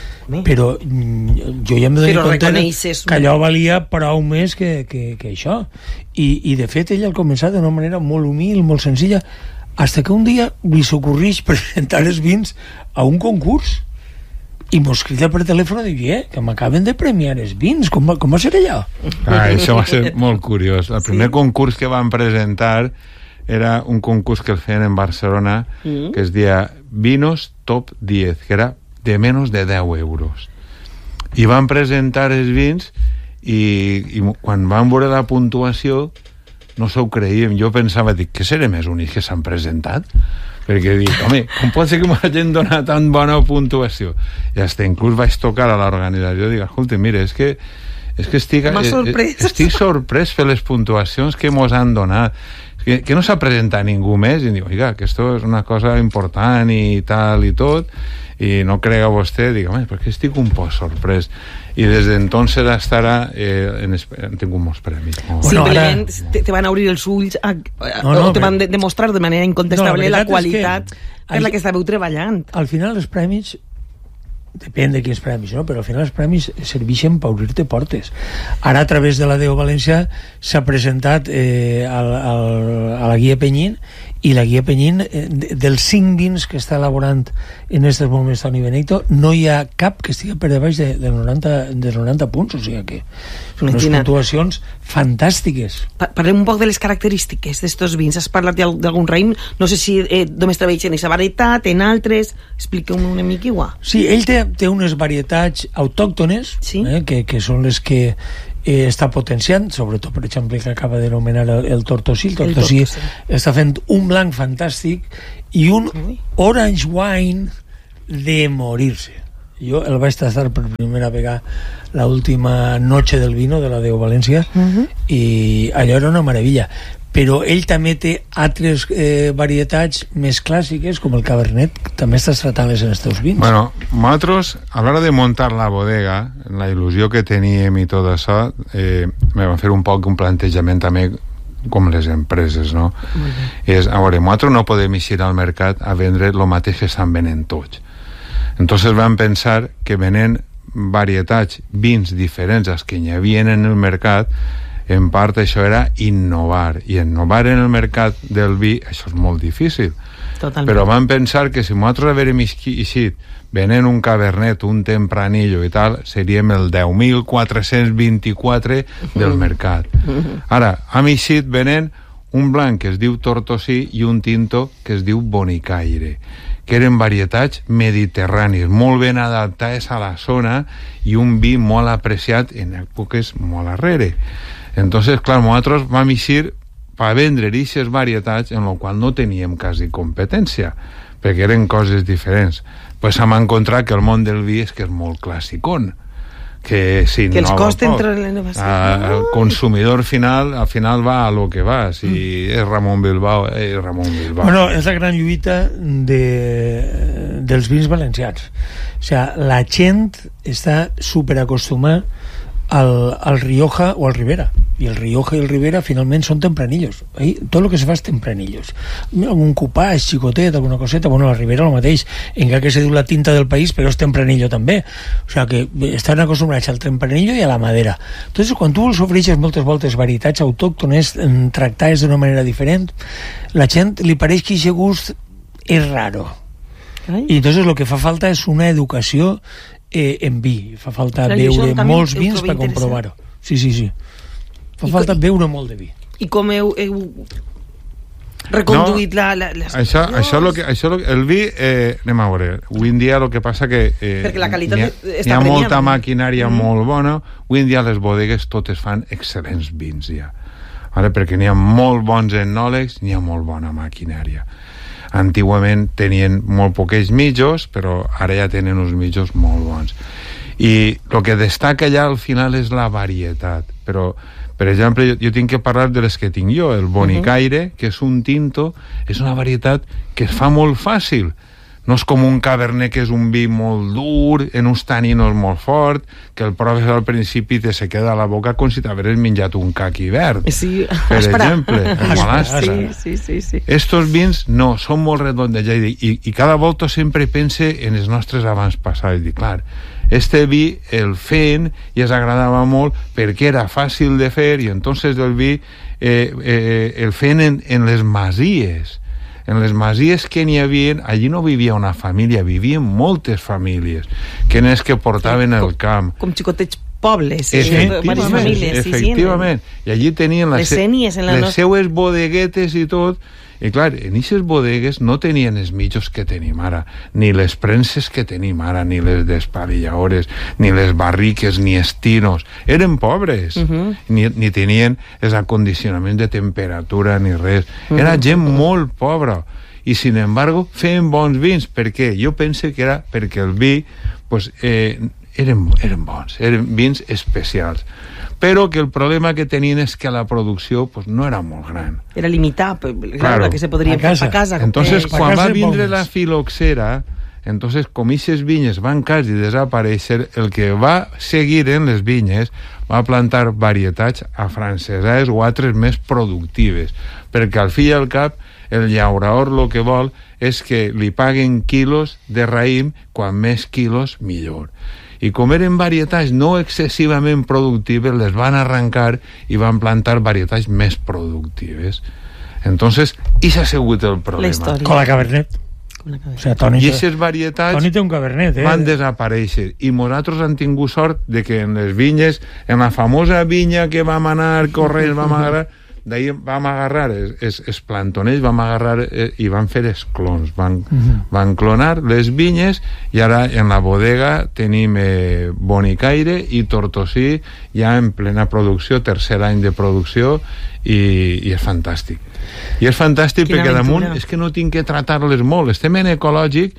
Speaker 28: però mm, jo ja em dono
Speaker 17: Però
Speaker 28: compte
Speaker 17: reconeixes-
Speaker 28: que allò valia prou més que, que, que això I, i de fet ell al començar d'una manera molt humil, molt senzilla, hasta que un dia li s'ocorreix presentar els vins a un concurs i mos crida per telèfon i diu, eh, que m'acaben de premiar els vins, com va, com va ser allò?
Speaker 29: Ah, això va ser molt curiós. El primer sí. concurs que van presentar era un concurs que el feien en Barcelona,
Speaker 17: Mm.
Speaker 29: que es deia Vinos Top diez, que era de menys de deu euros. I van presentar els vins i, i quan van veure la puntuació no s'ho creiem. Jo pensava, dic, què serem els únics que s'han presentat? Perquè dic, home, com pot ser que m'hagin donat tan bona puntuació? I hasta inclús vaig tocar a l'organització i dic, escolta, mira, és que és que estic,
Speaker 17: M'ha sorprès.
Speaker 29: estic sorprès per les puntuacions que mos han donat, que, que no s'ha presentat ningú més, i dic, oiga, que esto és una cosa important i tal i tot, i no crega vostè, dic, home, perquè estic un poc sorprès. I des d'entonces hasta ara eh, en, han tingut molts premis. Molt.
Speaker 17: Simplement te, te van obrir els ulls a, a,
Speaker 28: No, no,
Speaker 17: o te
Speaker 28: però-
Speaker 17: van de, demostrar de manera incontestable
Speaker 28: No, la
Speaker 17: la,
Speaker 28: veritat és
Speaker 17: qualitat
Speaker 28: que-
Speaker 17: per la que estàveu treballant.
Speaker 28: Al final els premis depèn de quins premis, no? Però al final els premis serveixen per obrir-te portes. Ara a través de la Deo València s'ha presentat eh, al, al, a la guia Penyín, i la guia Penyín eh, de- dels cinc vins que està elaborant en aquests moments Toni Benito, no hi ha cap que estigui per debaix de, de noranta, de noranta punts, o sigui que són unes
Speaker 17: Imagina't.
Speaker 28: puntuacions fantàstiques.
Speaker 17: Pa- Parlem un poc de les característiques d'estos vins. Has parlat d'al- d'algun raïm, no sé si eh, només treballen en aquesta varietat, en altres, expliqueu-me una mica igual.
Speaker 28: Sí, ell té, té unes varietats autòctones, sí? eh, que, que són les que eh, està potenciant, sobretot, per exemple, que acaba de nomenar el, el Tortosí. El
Speaker 17: El
Speaker 28: Tortosí
Speaker 17: Tortosí.
Speaker 28: està fent un blanc fantàstic i un orange wine de morir-se. Jo el vaig tastar per primera vegada la última noche del vino de la Deo València, uh-huh. i allò era una meravella. Però ell també té altres eh, varietats més clàssiques, com el Cabernet, també estàs tratant-les en els teus vins.
Speaker 29: Bueno, nosaltres, a l'hora de muntar la bodega, la il·lusió que teníem i tot això, eh, me va fer un poc un plantejament també com les empreses, no? És, a veure, nosaltres no podem eixir al mercat a vendre el mateix que estan venent tots. Entonces vam pensar que venent varietats, vins diferents als que hi havia en el mercat, en part això era innovar, i innovar en el mercat del vi, això és molt difícil. Totalment. Però vam pensar que si nosaltres haguérem eixit venent un Cabernet, un Tempranillo i tal, seríem el deu mil quatre-cents vint-i-quatre del mercat. Ara, hem eixit venent un blanc que es diu Tortosí i un tinto que es diu Bonicaire, que eren varietats mediterrànies, molt ben adaptades a la zona i un vi molt apreciat en èpoques molt arrere. Entonces, clar, nosaltres vam eixir per vendre aquestes varietats en el qual no teníem quasi competència, perquè eren coses diferents. Pues hem encontrat que el món del vi és que és molt clàssicon, que si
Speaker 17: que els
Speaker 29: no
Speaker 17: costa entre l'elevació.
Speaker 29: El consumidor final al final va a lo que va. Si mm. és Ramon Bilbao, és Ramon Bilbao.
Speaker 28: Bueno, és la gran lluita de, dels vins valencians. O sea, la gent està superacostumada al, al Rioja o al Ribera, i el Rioja i el Ribera finalment són tempranillos. Ahí, tot el que se fa és tempranillos. Un cupàs, xicotet, alguna coseta. Bueno, la Ribera el mateix, encara que se diu la tinta del país, però és tempranillo també. O sigui que estan acostumbrats al tempranillo i a la madera. Entonces, quan tu els ofereixes moltes voltes varietats autòctones tractades d'una manera diferent, la gent li pareix que aquest gust és raro. Ai. I entonces el que fa falta és una educació eh, en vi. Fa falta Clar, veure molts vins per comprovar-ho. Sí, sí, sí. Fa I falta com... veure molt de vi.
Speaker 17: I com heu, heu reconduït no, la, la, les...
Speaker 29: Això, no. això, lo que, això lo que, el vi, eh, anem a veure, avui en dia el que passa que eh,
Speaker 17: perquè la qualitat
Speaker 29: hi ha,
Speaker 17: està
Speaker 29: hi ha molta
Speaker 17: premiada.
Speaker 29: maquinària mm. molt bona. Avui en dia les bodegues totes fan excel·lents vins ja, vale? Perquè n'hi ha molt bons enòlegs, n'hi ha molt bona maquinària. Antigament tenien molt poquets mitjos, però ara ja tenen uns mitjos molt bons. I el que destaca allà al final és la varietat. Però, per exemple, jo, jo tinc que parlar de les que tinc jo. El Bonicaire, uh-huh. que és un tinto, és una varietat que es fa molt fàcil. No és com un Cabernet, que és un vi molt dur, en uns taninos molt fort, que el proves al principi te se queda a la boca com si t'hagués menjat un caqui verd.
Speaker 17: Sí,
Speaker 29: per exemple, com l'astra.
Speaker 17: Sí, sí, sí, sí.
Speaker 29: Estos vins, no, són molt redondejats i, i cada volta sempre pense en els nostres abans passats. I clar, este vi el feien i es agradava molt perquè era fàcil de fer i entonces el vi eh, eh, el feien en, en les masies. En les masies que n'hi havia, allí no vivia una família, vivien moltes famílies, que n'és que portaven sí, el camp.
Speaker 17: Com xicotets pobles, sí,
Speaker 29: efectivament,
Speaker 17: famílies,
Speaker 29: efectivament. Sí, sí, i allí tenien les,
Speaker 17: les, les
Speaker 29: nostra... seues bodeguetes i tot, i clar, en aquestes bodegues no tenien els mitjos que tenim ara, ni les premses que tenim ara, ni les despavilladores, ni les barriques, ni els tinos. Eren pobres, uh-huh. ni, ni tenien els acondicionaments de temperatura ni res. Era uh-huh. gent molt pobra. I, sin embargo, feien bons vins. Per què? Jo penso que era perquè el vi pues, eh, eren, eren bons, eren vins especials. Però que el problema que tenien és que la producció pues, no era molt gran.
Speaker 17: Era limitada, claro, la que se podria fer a casa.
Speaker 29: Entonces,
Speaker 17: eh,
Speaker 29: quan va vindre la filoxera, entonces, com aquestes vinyes van quasi desaparèixer, el que va seguir en les vinyes va plantar varietats afrancesades o altres més productives, perquè al fi i al cap el llaurador el que vol és que li paguen quilos de raïm, quan més quilos millor. I com eren varietats no excessivament productives, les van arrencar i van plantar varietats més productives. Entonces, i s'ha sigut el problema.
Speaker 28: Con la Cabernet. O sea, Toni,
Speaker 29: I aquestes varietats
Speaker 28: Toni té un Cabernet, eh?
Speaker 29: van desaparèixer. I nosaltres han tingut sort de que en les vinyes, en la famosa vinya que vam anar corrents, vam agarrar, d'ahir vam agarrar els, els, els plantonells, vam agarrar eh, i van fer els clons, van, uh-huh. van clonar les vinyes i ara en la bodega tenim eh, Bonicaire i Tortosí ja en plena producció, tercer any de producció i, i és fantàstic. I és fantàstic Quina perquè aventura. Damunt és que no tinc que tratar-les molt, estem en ecològic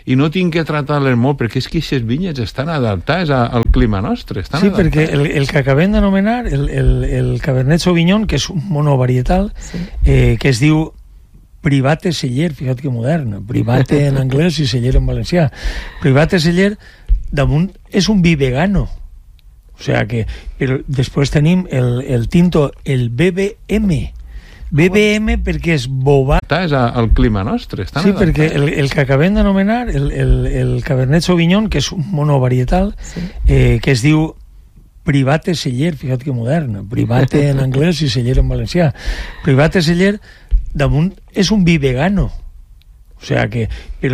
Speaker 29: i no tinc que tractar-les molt, perquè és que aquestes vinyes estan adaptades a, al clima nostre. Estan
Speaker 28: sí,
Speaker 29: adaptades.
Speaker 28: perquè el, el que acabem d'anomenar, el, el, el Cabernet Sauvignon, que és un monovarietal, sí. eh, que es diu Private Celler, fíjate que moderna, Private en anglès i Celler en valencià. Private Celler, damunt, és un vi vegano. O sea que, però després tenim el, el tinto, el B B M. B B M perquè és bovà.
Speaker 29: És al clima nostre. Estan
Speaker 28: sí,
Speaker 29: adaptats.
Speaker 28: perquè el, el que acabem d'anomenar, el, el, el Cabernet Sauvignon, que és un monovarietal, sí. eh, que es diu Private Celler, fíjate que moderna, Private en anglès i Celler en valencià. Private Celler, damunt, és un vi vegano. O sea que...